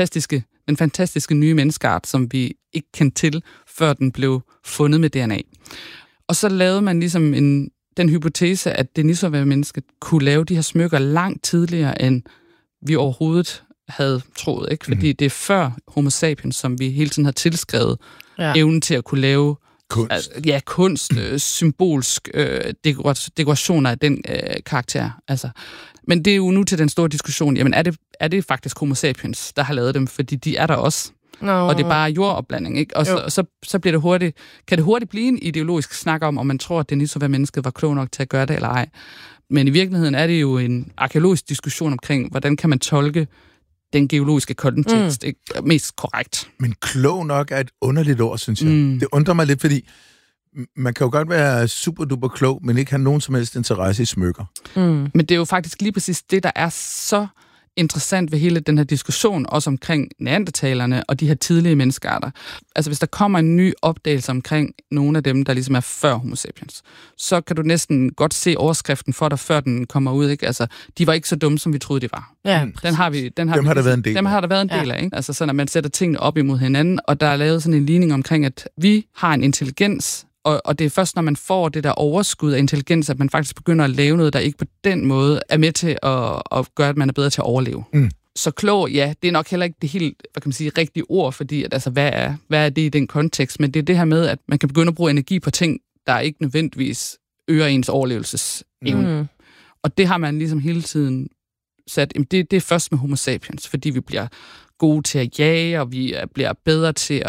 den fantastiske nye menneskeart, som vi ikke kendte til, før den blev fundet med DNA. Og så lavede man ligesom den hypotese, at Denisova-mennesket kunne lave de her smykker langt tidligere, end vi overhovedet havde troet, ikke? Fordi det er før Homo sapiens, som vi hele tiden har tilskrevet evnen til at kunne lave kunst, symbolsk dekorationer af den karakter. Altså. Men det er jo nu til den store diskussion, jamen er det faktisk Homo sapiens, der har lavet dem, fordi de er der også. Og det er bare jordopblanding, ikke? Og så bliver det kan det hurtigt blive en ideologisk snak om man tror, at Denisova-mennesket var klog nok til at gøre det eller ej. Men i virkeligheden er det jo en arkeologisk diskussion omkring, hvordan kan man tolke den geologiske kontekst mest korrekt. Men klog nok er et underligt ord, synes jeg. Det undrer mig lidt, fordi man kan jo godt være super duper klog, men ikke have nogen som helst interesse i smykker. Men det er jo faktisk lige præcis det, der er så interessant ved hele den her diskussion, også omkring neandertalerne og de her tidlige menneskearter. Altså hvis der kommer en ny opdagelse omkring nogle af dem, der ligesom er før Homo sapiens, så kan du næsten godt se overskriften for dig, før den kommer ud, ikke? Altså, de var ikke så dumme, som vi troede, de var. Ja, dem har der været en del af, ikke? Altså sådan, at man sætter tingene op imod hinanden, og der er lavet sådan en ligning omkring, at vi har en intelligens, og det er først, når man får det der overskud af intelligens, at man faktisk begynder at lave noget, der ikke på den måde er med til at gøre, at man er bedre til at overleve. Så klog, ja, det er nok heller ikke det helt, hvad kan man sige, rigtige ord, fordi at, altså, hvad er det i den kontekst? Men det er det her med, at man kan begynde at bruge energi på ting, der ikke nødvendigvis øger ens overlevelsesevne. Og det har man ligesom hele tiden sat, det er først med Homo sapiens, fordi vi bliver gode til at jage, og vi bliver bedre til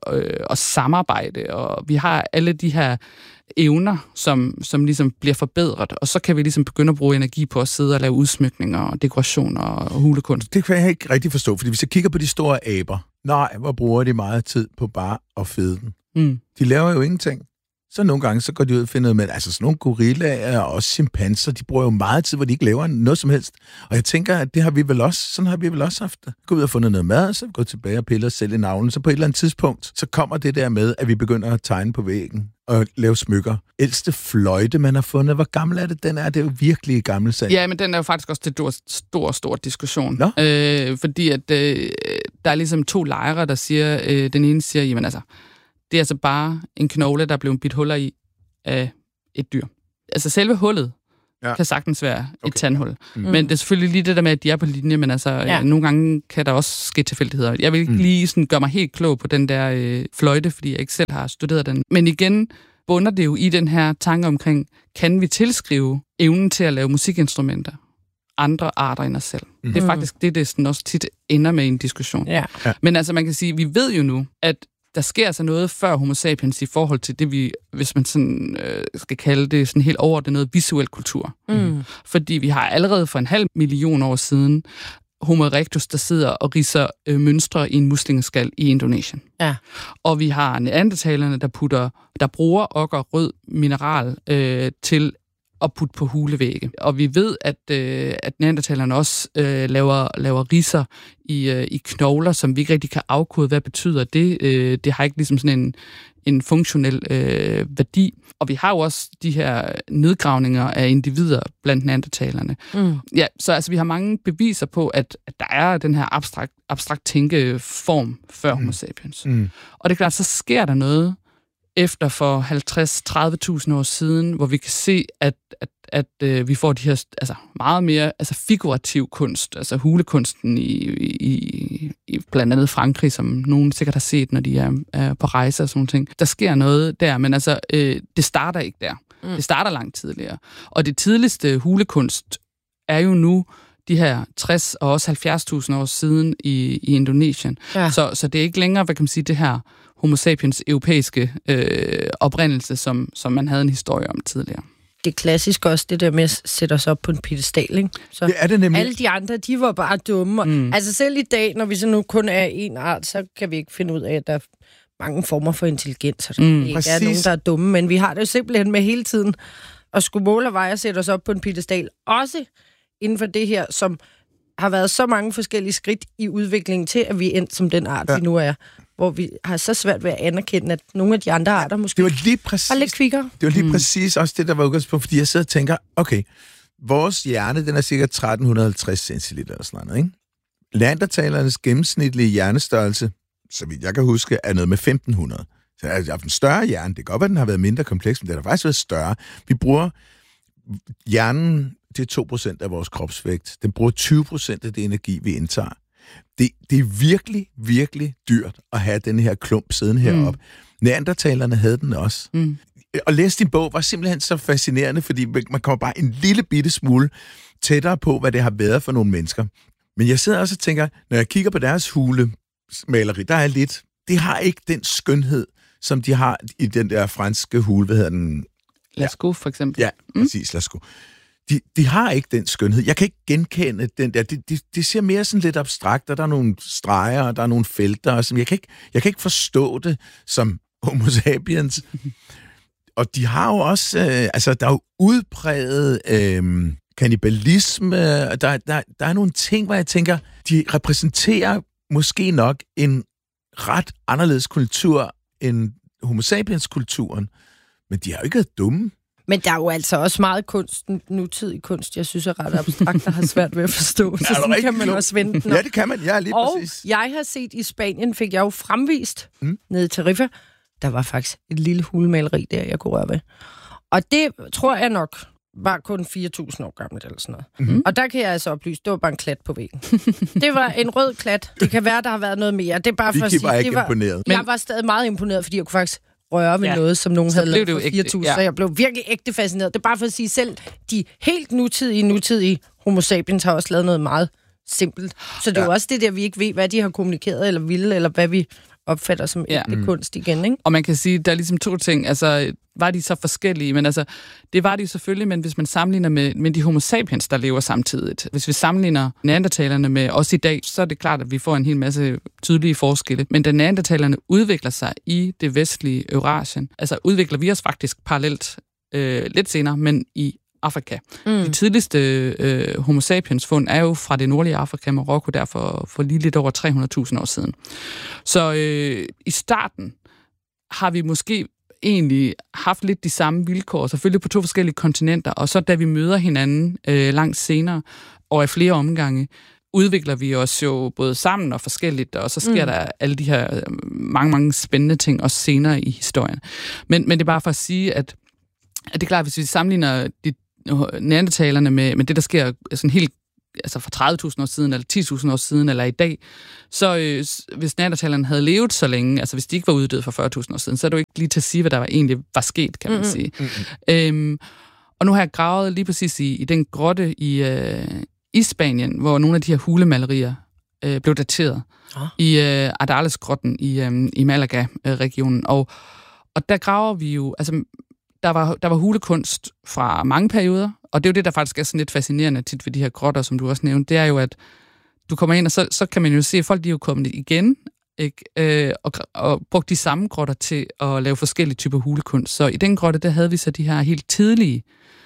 at samarbejde, og vi har alle de her evner, som ligesom bliver forbedret, og så kan vi ligesom begynde at bruge energi på at sidde og lave udsmykninger og dekorationer og hulekunst. Det kan jeg ikke rigtig forstå, fordi hvis jeg kigger på de store aber, hvor bruger de meget tid på bare at fede den? De laver jo ingenting. Så nogle gange, så går de ud og finder noget med, altså sådan nogle gorillaer og også chimpanser, de bruger jo meget tid, hvor de ikke laver noget som helst. Og jeg tænker, at det har vi vel også, sådan har vi vel også haft det. Gå ud og fundet noget mad, så gå tilbage og pille os selv i navlen. Så på et eller andet tidspunkt, så kommer det der med, at vi begynder at tegne på væggen og lave smykker. Ældste fløjte, man har fundet, hvor gammel er det? Den er det jo virkelig gammel sag. Ja, men den er jo faktisk også til stor diskussion. Fordi at der er ligesom 2 lejre, der siger, den ene siger, jamen altså, det er altså bare en knogle, der er blevet bidt huller i af et dyr. Altså selve hullet kan sagtens være et tandhul. Men det er selvfølgelig lige det der med, at de er på linje, men altså nogle gange kan der også ske tilfældigheder. Jeg vil ikke lige sådan gøre mig helt klog på den der fløjte, fordi jeg ikke selv har studeret den. Men igen bunder det jo i den her tanke omkring, kan vi tilskrive evnen til at lave musikinstrumenter andre arter end os selv? Det er faktisk det sådan også tit ender med i en diskussion. Men altså man kan sige, vi ved jo nu, at der sker altså noget før Homo sapiens i forhold til det, vi, hvis man sådan, skal kalde det sådan helt overordnet noget visuel kultur. Fordi vi har allerede for 500.000 år siden Homo erectus, der sidder og ridser mønstre i en muslingeskal i Indonesien. Og vi har neandertalerne, der bruger rød mineral til at putte på hulevægge. Og vi ved, at neandertalerne også laver ridser i knogler, som vi ikke rigtig kan afkode. Hvad betyder det? Det har ikke ligesom sådan en funktionel værdi. Og vi har jo også de her nedgravninger af individer blandt neandertalerne. Ja, så altså, vi har mange beviser på, at der er den her abstrakt tænkeform før Homo sapiens. Og det er klart, så sker der noget efter for 50-30.000 år siden, hvor vi kan se, at vi får de her altså meget mere figurativ kunst, altså hulekunsten i blandt andet Frankrig, som nogen sikkert har set, når de er på rejse og sådan noget ting. Der sker noget der, men altså, det starter ikke der. Det starter langt tidligere. Og det tidligste hulekunst er jo nu de her 60 og også 70.000 år siden i Indonesien. Så det er ikke længere, hvad kan man sige, det her Homo sapiens europæiske oprindelse, som man havde en historie om tidligere. Det er klassisk også, det der med at sætte os op på en piedestal, ikke? Så det er det nemlig. Alle de andre, de var bare dumme. Altså selv i dag, når vi så nu kun er en art, så kan vi ikke finde ud af, at der er mange former for intelligens. Så der ikke er nogen, der er dumme, men vi har det jo simpelthen med hele tiden at skulle måle og veje og sætte os op på en piedestal. Også inden for det her, som har været så mange forskellige skridt i udviklingen til, at vi er endt som den art, vi nu er. Hvor vi har så svært ved at anerkende, at nogle af de andre arter måske var lidt kvikkere. Det var lige præcis også det, der var udgangspunkt, fordi jeg sidder og tænker, okay, vores hjerne, den er cirka 1350 centiliter eller sådan noget, ikke? Neandertalernes gennemsnitlige hjernestørrelse, så vidt jeg kan huske, er noget med 1500. Så jeg har haft en større hjerne. Det kan godt være, den har været mindre kompleks, men det har faktisk været større. Vi bruger hjernen til 2% af vores kropsvægt. Den bruger 20% af det energi, vi indtager. Det er virkelig, virkelig dyrt at have den her klump siddende heroppe. Neandertalerne havde den også. Og læse din bog var simpelthen så fascinerende, fordi man kommer bare en lille bitte smule tættere på, hvad det har været for nogle mennesker. Men jeg sidder også og tænker, når jeg kigger på deres hulemaleri, der er lidt, det har ikke den skønhed, som de har i den der franske hule, hvad hedder den? Lascaux, for eksempel. Ja, præcis, Lascaux. De har ikke den skønhed. Jeg kan ikke genkende den der. Det ser mere sådan lidt abstrakt, og der er nogle streger, og der er nogle felter, og sådan. Jeg kan ikke forstå det som Homo sapiens. Og de har jo også, der er jo udpræget kannibalisme, der er nogle ting, hvor jeg tænker, de repræsenterer måske nok en ret anderledes kultur end Homo sapiens-kulturen, men de har jo ikke været dumme. Men der er jo altså også meget kunst, nutidig kunst, jeg synes er ret abstrakt, der har svært ved at forstå. Så sådan kan man også vende den. Ja, det kan man. Ja, lige præcis. Og jeg har set i Spanien, fik jeg jo fremvist nede i Tarifa. Der var faktisk et lille hulemaleri der, jeg kunne røre ved. Og det tror jeg nok var kun 4.000 år gammelt eller sådan noget. Og der kan jeg altså oplyse, det var bare en klat på væggen. Det var en rød klat. Det kan være, der har været noget mere. Det er bare for at sige, jeg var stadig meget imponeret, fordi jeg kunne faktisk røre ved noget, som nogen havde lavet for 4.000, så jeg blev virkelig ægte fascineret. Det er bare for at sige, selv de helt nutidige Homo sapiens har også lavet noget meget simpelt. Så det er jo også det der, vi ikke ved, hvad de har kommunikeret eller ville, eller hvad vi opfatter som ægte kunst igen, ikke? Og man kan sige, der er ligesom to ting. Altså, var de så forskellige? Men altså, det var de jo selvfølgelig, men hvis man sammenligner med de homo sapiens, der lever samtidigt. Hvis vi sammenligner neandertalerne med os i dag, så er det klart, at vi får en hel masse tydelige forskelle. Men da neandertalerne udvikler sig i det vestlige Eurasien, altså udvikler vi os faktisk parallelt lidt senere, men i Afrika. De tidligste homo sapiens fund er jo fra det nordlige Afrika, Marokko, derfor for lige lidt over 300.000 år siden. Så i starten har vi måske egentlig haft lidt de samme vilkår, selvfølgelig på 2 forskellige kontinenter, og så da vi møder hinanden langt senere, og i flere omgange, udvikler vi os jo både sammen og forskelligt, og så sker der alle de her mange spændende ting også senere i historien. Men det er bare for at sige, at det er klart, hvis vi sammenligner de neandertalerne med det, der sker sådan helt altså for 30.000 år siden, eller 10.000 år siden, eller i dag, så hvis neandertalerne havde levet så længe, altså hvis de ikke var uddøde for 40.000 år siden, så er det jo ikke lige til at sige, hvad der egentlig var sket, kan man sige. Og nu har jeg gravet lige præcis i den grotte i Spanien, hvor nogle af de her hulemalerier blev dateret, i Ardales-grotten i Malaga-regionen. Og der graver vi jo, altså der var hulekunst fra mange perioder, og det er jo det, der faktisk er sådan lidt fascinerende tit ved de her grotter, som du også nævnte, det er jo, at du kommer ind, og så kan man jo se, at folk de er jo kommet igen, ikke? Og brugt de samme grotter til at lave forskellige typer hulekunst. Så i den grotte, der havde vi så de her helt tidlige,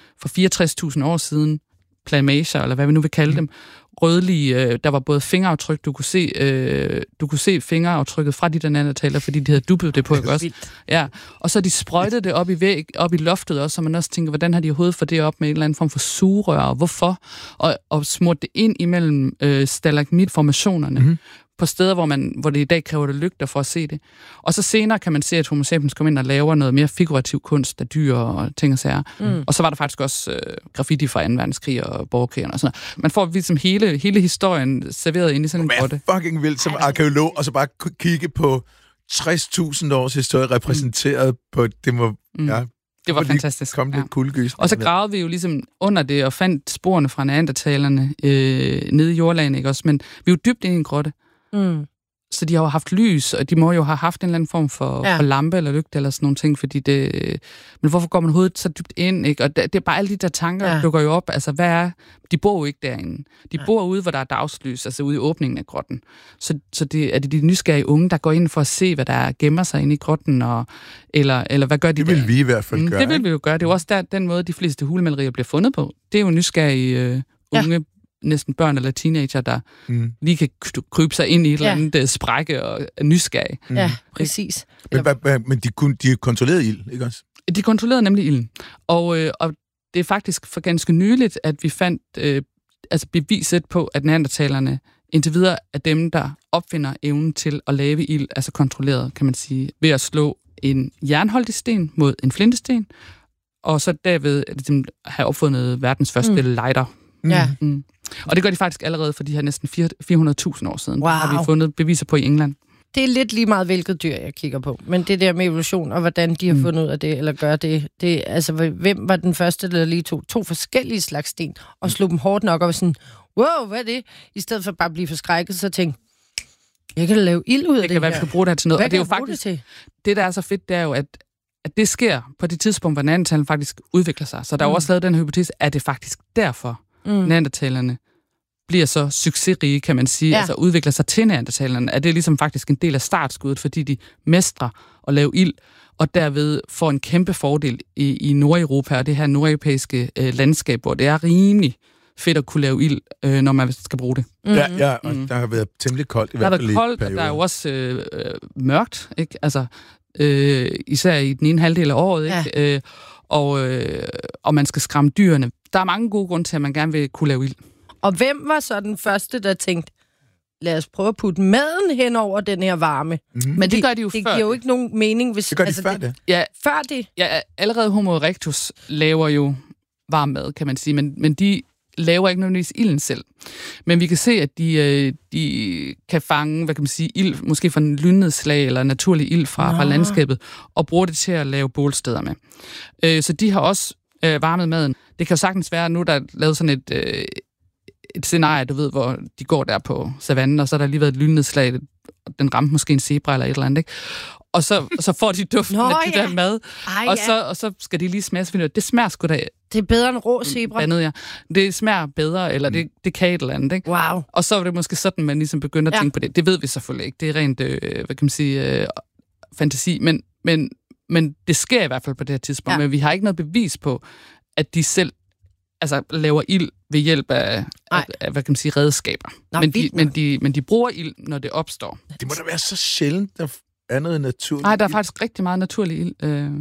for 64.000 år siden, plamager, eller hvad vi nu vil kalde dem, rødlige, der var både fingeraftryk, du kunne se fingeraftrykket fra de der neandertalere, fordi de havde dubbet det på, ikke også? Ja, og så de sprøjtede det op i loftet også, så man også tænker, hvordan har de overhovedet fået det op med en eller anden form for sugerør, og hvorfor? Og smurt det ind imellem stalagmitformationerne, på steder, hvor det i dag kræver det lygter for at se det. Og så senere kan man se, at Homo sapiens kommer ind og laver noget mere figurativ kunst af dyr og ting og sager. Og så var der faktisk også graffiti fra 2. verdenskrig og borgerkrigen og sådan noget. Man får ligesom hele historien serveret ind i sådan en grotte. Det er fucking vildt som arkeolog, og så bare kigge på 60.000 års historie repræsenteret på det må... Ja. Det var fantastisk. Kom lidt kuldegys. Og så gravede vi jo ligesom under det og fandt sporene fra neandertalerne nede i jordlagen, ikke også? Men vi er jo dybt inde i en grotte. Så de har jo haft lys, og de må jo have haft en eller anden form for lampe eller lygte eller sådan nogle ting, fordi det... Men hvorfor går man hovedet så dybt ind, ikke? Og det er bare alle de der tanker, der dukker jo op. Altså, hvad er... De bor jo ikke derinde. De bor ude, hvor der er dagslys, altså ude i åbningen af grotten. Så det er de nysgerrige unge, der går ind for at se, hvad der gemmer sig inde i grotten, eller hvad gør de der? Det vil vi i hvert fald gøre. Det vil vi jo gøre. Det er jo også den måde, de fleste hulemalerier bliver fundet på. Det er jo nysgerrige unge, næsten børn eller teenager, der lige kan krybe sig ind i et eller andet sprække og er nysgerrige. Ja, præcis. Men de kontrollerede ild, ikke også? De kontrollerede nemlig ilden. Og det er faktisk for ganske nyligt, at vi fandt beviset på, at neandertalerne indtil videre er dem, der opfinder evnen til at lave ild, altså kontrolleret, kan man sige, ved at slå en jernholdig sten mod en flintesten, og så derved have opfundet verdens første lighter. Og det gør de faktisk allerede for de her næsten 400.000 år siden. Har vi fundet beviser på i England. Det er lidt lige meget, hvilket dyr jeg kigger på. Men det der med evolution, og hvordan de har fundet ud af det, eller gør det altså, hvem var den første, der lige tog 2 forskellige slags sten, og slog dem hårdt nok, og var sådan, wow, hvad er det? I stedet for bare at blive forskrækket, så tænkte jeg kan lave ild ud af det. Det kan være, vi skal bruge det her til noget. Hvad og det er jo faktisk det, der er så fedt, det er jo, at det sker på det tidspunkt, hvor neandertalerne faktisk udvikler sig. Så der er jo også lavet den hypotese, at det faktisk derfor, neandertalerne bliver så succesrige, kan man sige, altså udvikler sig til neandertalerne, at det er ligesom faktisk en del af startskuddet, fordi de mestrer at lave ild, og derved får en kæmpe fordel i Nordeuropa, og det her nordeuropæiske landskab, hvor det er rimelig fedt at kunne lave ild, når man skal bruge det. Ja, og der har været temmelig koldt i hvert fald. Der har været koldt, og der er jo også mørkt, ikke? Altså, især i den ene halvdel af året, ikke? Og man skal skræmme dyrene. Der er mange gode grunde til, at man gerne vil kunne lave ild. Og hvem var så den første, der tænkte, lad os prøve at putte maden hen over den her varme? Men det gør de jo det før. Det giver jo ikke nogen mening, hvis... Det gør de før det. Ja, før det? Ja, allerede Homo erectus laver jo varm mad, kan man sige, men de laver ikke nødvendigvis ilden selv. Men vi kan se, at de kan fange, hvad kan man sige, ild, måske fra en lynnedslag eller naturlig ild fra landskabet, og bruge det til at lave bålsteder med. Så de har også varmet maden. Det kan jo sagtens være, nu der er lavet sådan et scenarie, du ved, hvor de går der på savannen, og så har der lige været et lynnedslag, og den ramte måske en zebra eller et eller andet, ikke? Og så får de duften af det der mad, og så skal de lige smage, så det smager sgu da... Det er bedre end rå zebra. Det smager bedre, eller det kan et eller andet, ikke? Wow. Og så er det måske sådan, man ligesom begynder at tænke på det. Det ved vi selvfølgelig ikke. Det er rent, hvad kan man sige, fantasi, men det sker i hvert fald på det her tidspunkt. Men vi har ikke noget bevis på, at de selv laver ild ved hjælp af hvad kan man sige, redskaber. Men de bruger ild, når det opstår. Det må da være så sjældent, der er noget naturligt. Nej, der er faktisk rigtig meget naturlig ild.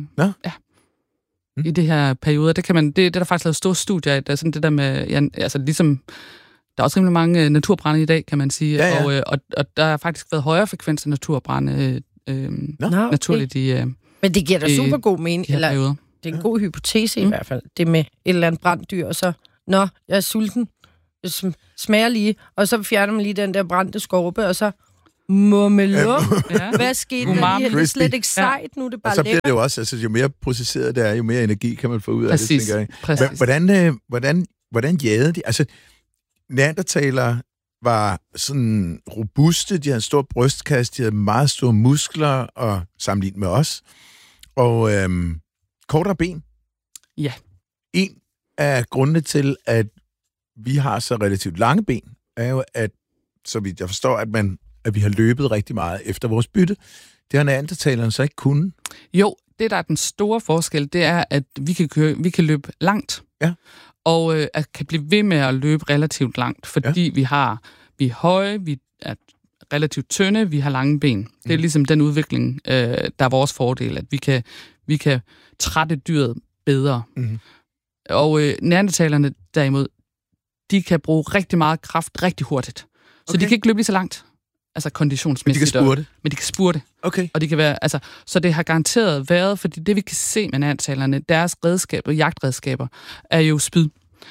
I det her periode. Det er der faktisk lavet store studier af. Der er sådan det der med, ligesom der er også rimelig mange naturbrande i dag, kan man sige. Ja. Og der har faktisk været højere frekvens af naturbrande naturligt i men det giver da super god mening. Eller, det er en god hypotese i hvert fald. Det med et eller andet branddyr, og så, jeg er sulten. Det smager lige, og så fjerner man lige den der brændte skorpe, og så mummelå. Hvad skete der lige? Det er slet ikke sejt, nu er det bare og så bliver lækkert. det jo også, jo mere processeret det er, jo mere energi kan man få ud af det, tænker jeg. Præcis. Hvordan jagede de? Altså, neandertalere var sådan robuste, de havde en stor brystkasse, de havde meget store muskler, og sammenlignet med os. Og kortere ben. Ja. En af grundene til, at vi har så relativt lange ben, er jo, at, så vidt jeg forstår, at vi har løbet rigtig meget efter vores bytte. Det har neandertalerne så ikke kunnet. Jo, det der er den store forskel, det er, at vi kan løbe langt. Ja. Og kan blive ved med at løbe relativt langt, fordi vi er høje, vi er relativt tynde, vi har lange ben. Det er ligesom den udvikling, der er vores fordel, at vi kan trætte dyret bedre. Mm-hmm. Og neandertalerne derimod, de kan bruge rigtig meget kraft rigtig hurtigt. Så de kan ikke løbe lige så langt, altså konditionsmæssigt. Men de kan spurte. Okay. Og de kan være, så det har garanteret været, fordi det vi kan se med neandertalerne, deres redskaber, jagtredskaber, er jo spyd.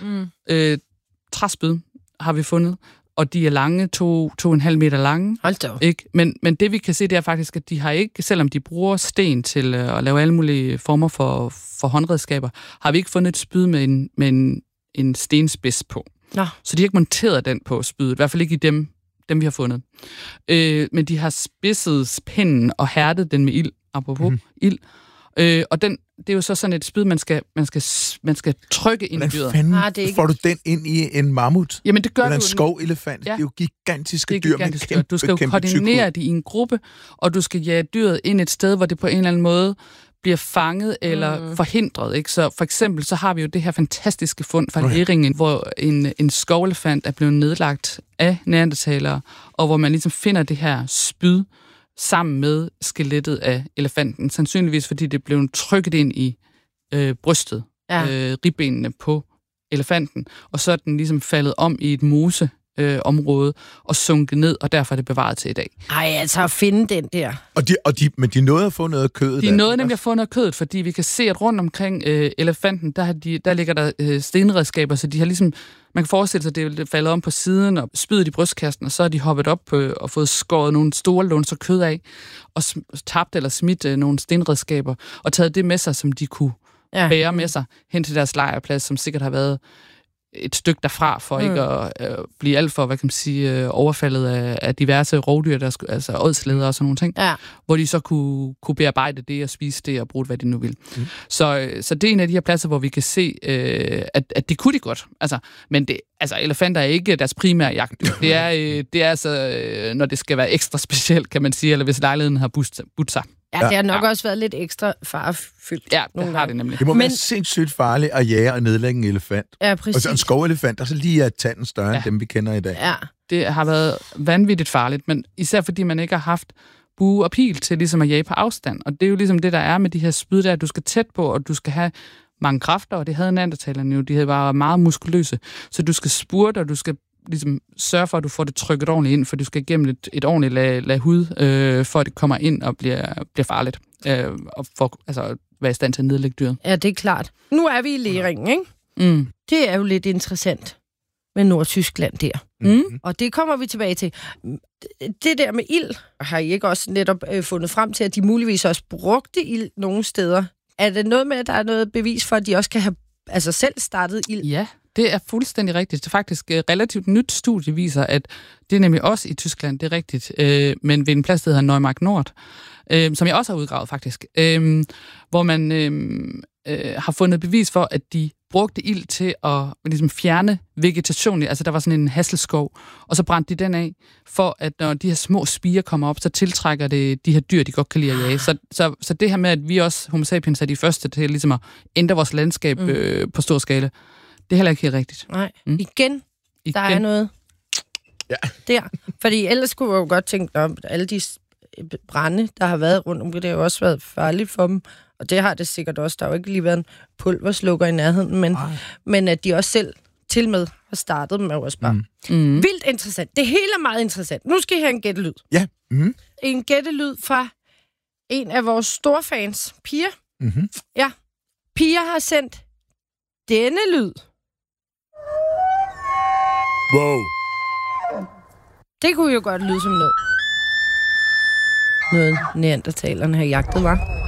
Træspyd har vi fundet, og de er lange, 2,5 meter lange. Hold da. Ikke? Men det vi kan se, det er faktisk, at de har ikke, selvom de bruger sten til at lave alle mulige former for håndredskaber, har vi ikke fundet et spyd med en stenspids på. Nå. Så de har ikke monteret den på spydet, i hvert fald ikke i dem vi har fundet. Men de har spidset pinden og hærdet den med ild, apropos ild. Og det er jo så sådan et spyd, man skal trykke ind i dyret. Hvordan får du den ind i en mammut? Jamen det gør eller du en skovelefant? Ja. Det er jo gigantiske dyr med kæmpe. Du skal jo koordinere det i en gruppe, og du skal jage dyret ind et sted, hvor det på en eller anden måde bliver fanget eller forhindret. Ikke? Så for eksempel så har vi jo det her fantastiske fund fra Leringen, hvor en skovelefant er blevet nedlagt af neandertalere, og hvor man ligesom finder det her spyd sammen med skelettet af elefanten. Sandsynligvis fordi det blev trykket ind i brystet, ribbenene på elefanten, og så er den ligesom faldet om i et moseområde og sunket ned, og derfor er det bevaret til i dag. Ej, altså at finde den der. Men de nåede at få noget af kødet? De nåede nemlig at få noget af kødet, fordi vi kan se, at rundt omkring elefanten, der ligger der stenredskaber, så de har ligesom, man kan forestille sig, at det er faldet om på siden og spydet i brystkassen, og så er de hoppet op på og fået skåret nogle store lunser kød af, og tabt eller smidt nogle stenredskaber, og taget det med sig, som de kunne bære med sig hen til deres lejrplads, som sikkert har været et stykke derfra, for ikke at blive alt for, hvad kan man sige, overfaldet af diverse rovdyr, altså ådsleder og sådan nogle ting, hvor de så kunne bearbejde det og spise det og bruge det, hvad de nu vil. Så det er en af de her pladser, hvor vi kan se, at det kunne de godt. Men elefanter er ikke deres primære jagtdyr. Det er når det skal være ekstra specielt, kan man sige, eller hvis lejligheden har budt sig. Ja, det har nok også været lidt ekstra farefyldt. Ja, det har det nemlig. Det må være sindssygt farligt at jage og nedlægge en elefant. Ja, præcis. Og så en skovelefant, og så lige er tanden større end dem, vi kender i dag. Ja. Det har været vanvittigt farligt, men især fordi man ikke har haft bue og pil til ligesom at jage på afstand. Og det er jo ligesom det, der er med de her spyd der, at du skal tæt på, og du skal have mange kræfter, og det havde neandertalerne jo. De havde bare meget muskuløse. Så du skal spurte, og du skal ligesom sørge for, at du får det trykket ordentligt ind, for du skal igennem et ordentligt lag hud, for at det kommer ind og bliver farligt. Og for være i stand til at nedlægge dyret. Ja, det er klart. Nu er vi i Leringen, ikke? Mm. Det er jo lidt interessant med Nordtyskland der. Mm. Og det kommer vi tilbage til. Det der med ild, har I ikke også netop fundet frem til, at de muligvis også brugte ild nogle steder? Er det noget med, at der er noget bevis for, at de også kan have selv startet ild? Ja, Det er fuldstændig rigtigt. Det er faktisk relativt nyt studie viser, at det er nemlig også i Tyskland, det er rigtigt, men ved en plads, der hedder Neumarkt Nord, som jeg også har udgravet faktisk, hvor man har fundet bevis for, at de brugte ild til at ligesom fjerne vegetationen. Altså der var sådan en hasselskov, og så brændte de den af, for at når de her små spirer kommer op, så tiltrækker det de her dyr, de godt kan lide at jage. Så det her med, at vi også, homo sapiens, er de første til ligesom at ændre vores landskab på stor skala, det er heller ikke helt rigtigt. Nej, igen, der er noget der. Fordi ellers kunne jeg jo godt tænke, at alle de brænde, der har været rundt om, det har jo også været farligt for dem. Og det har det sikkert også. Der har jo ikke lige været en pulverslukker i nærheden, men at de også selv til med har startet med at spørge. Vildt interessant. Det hele er meget interessant. Nu skal I have en gættelyd. Ja. En gættelyd fra en af vores store fans, Pia. Ja. Pia har sendt denne lyd. Wow. Det kunne jo godt lyde som noget neandertalerne har jagtet, var.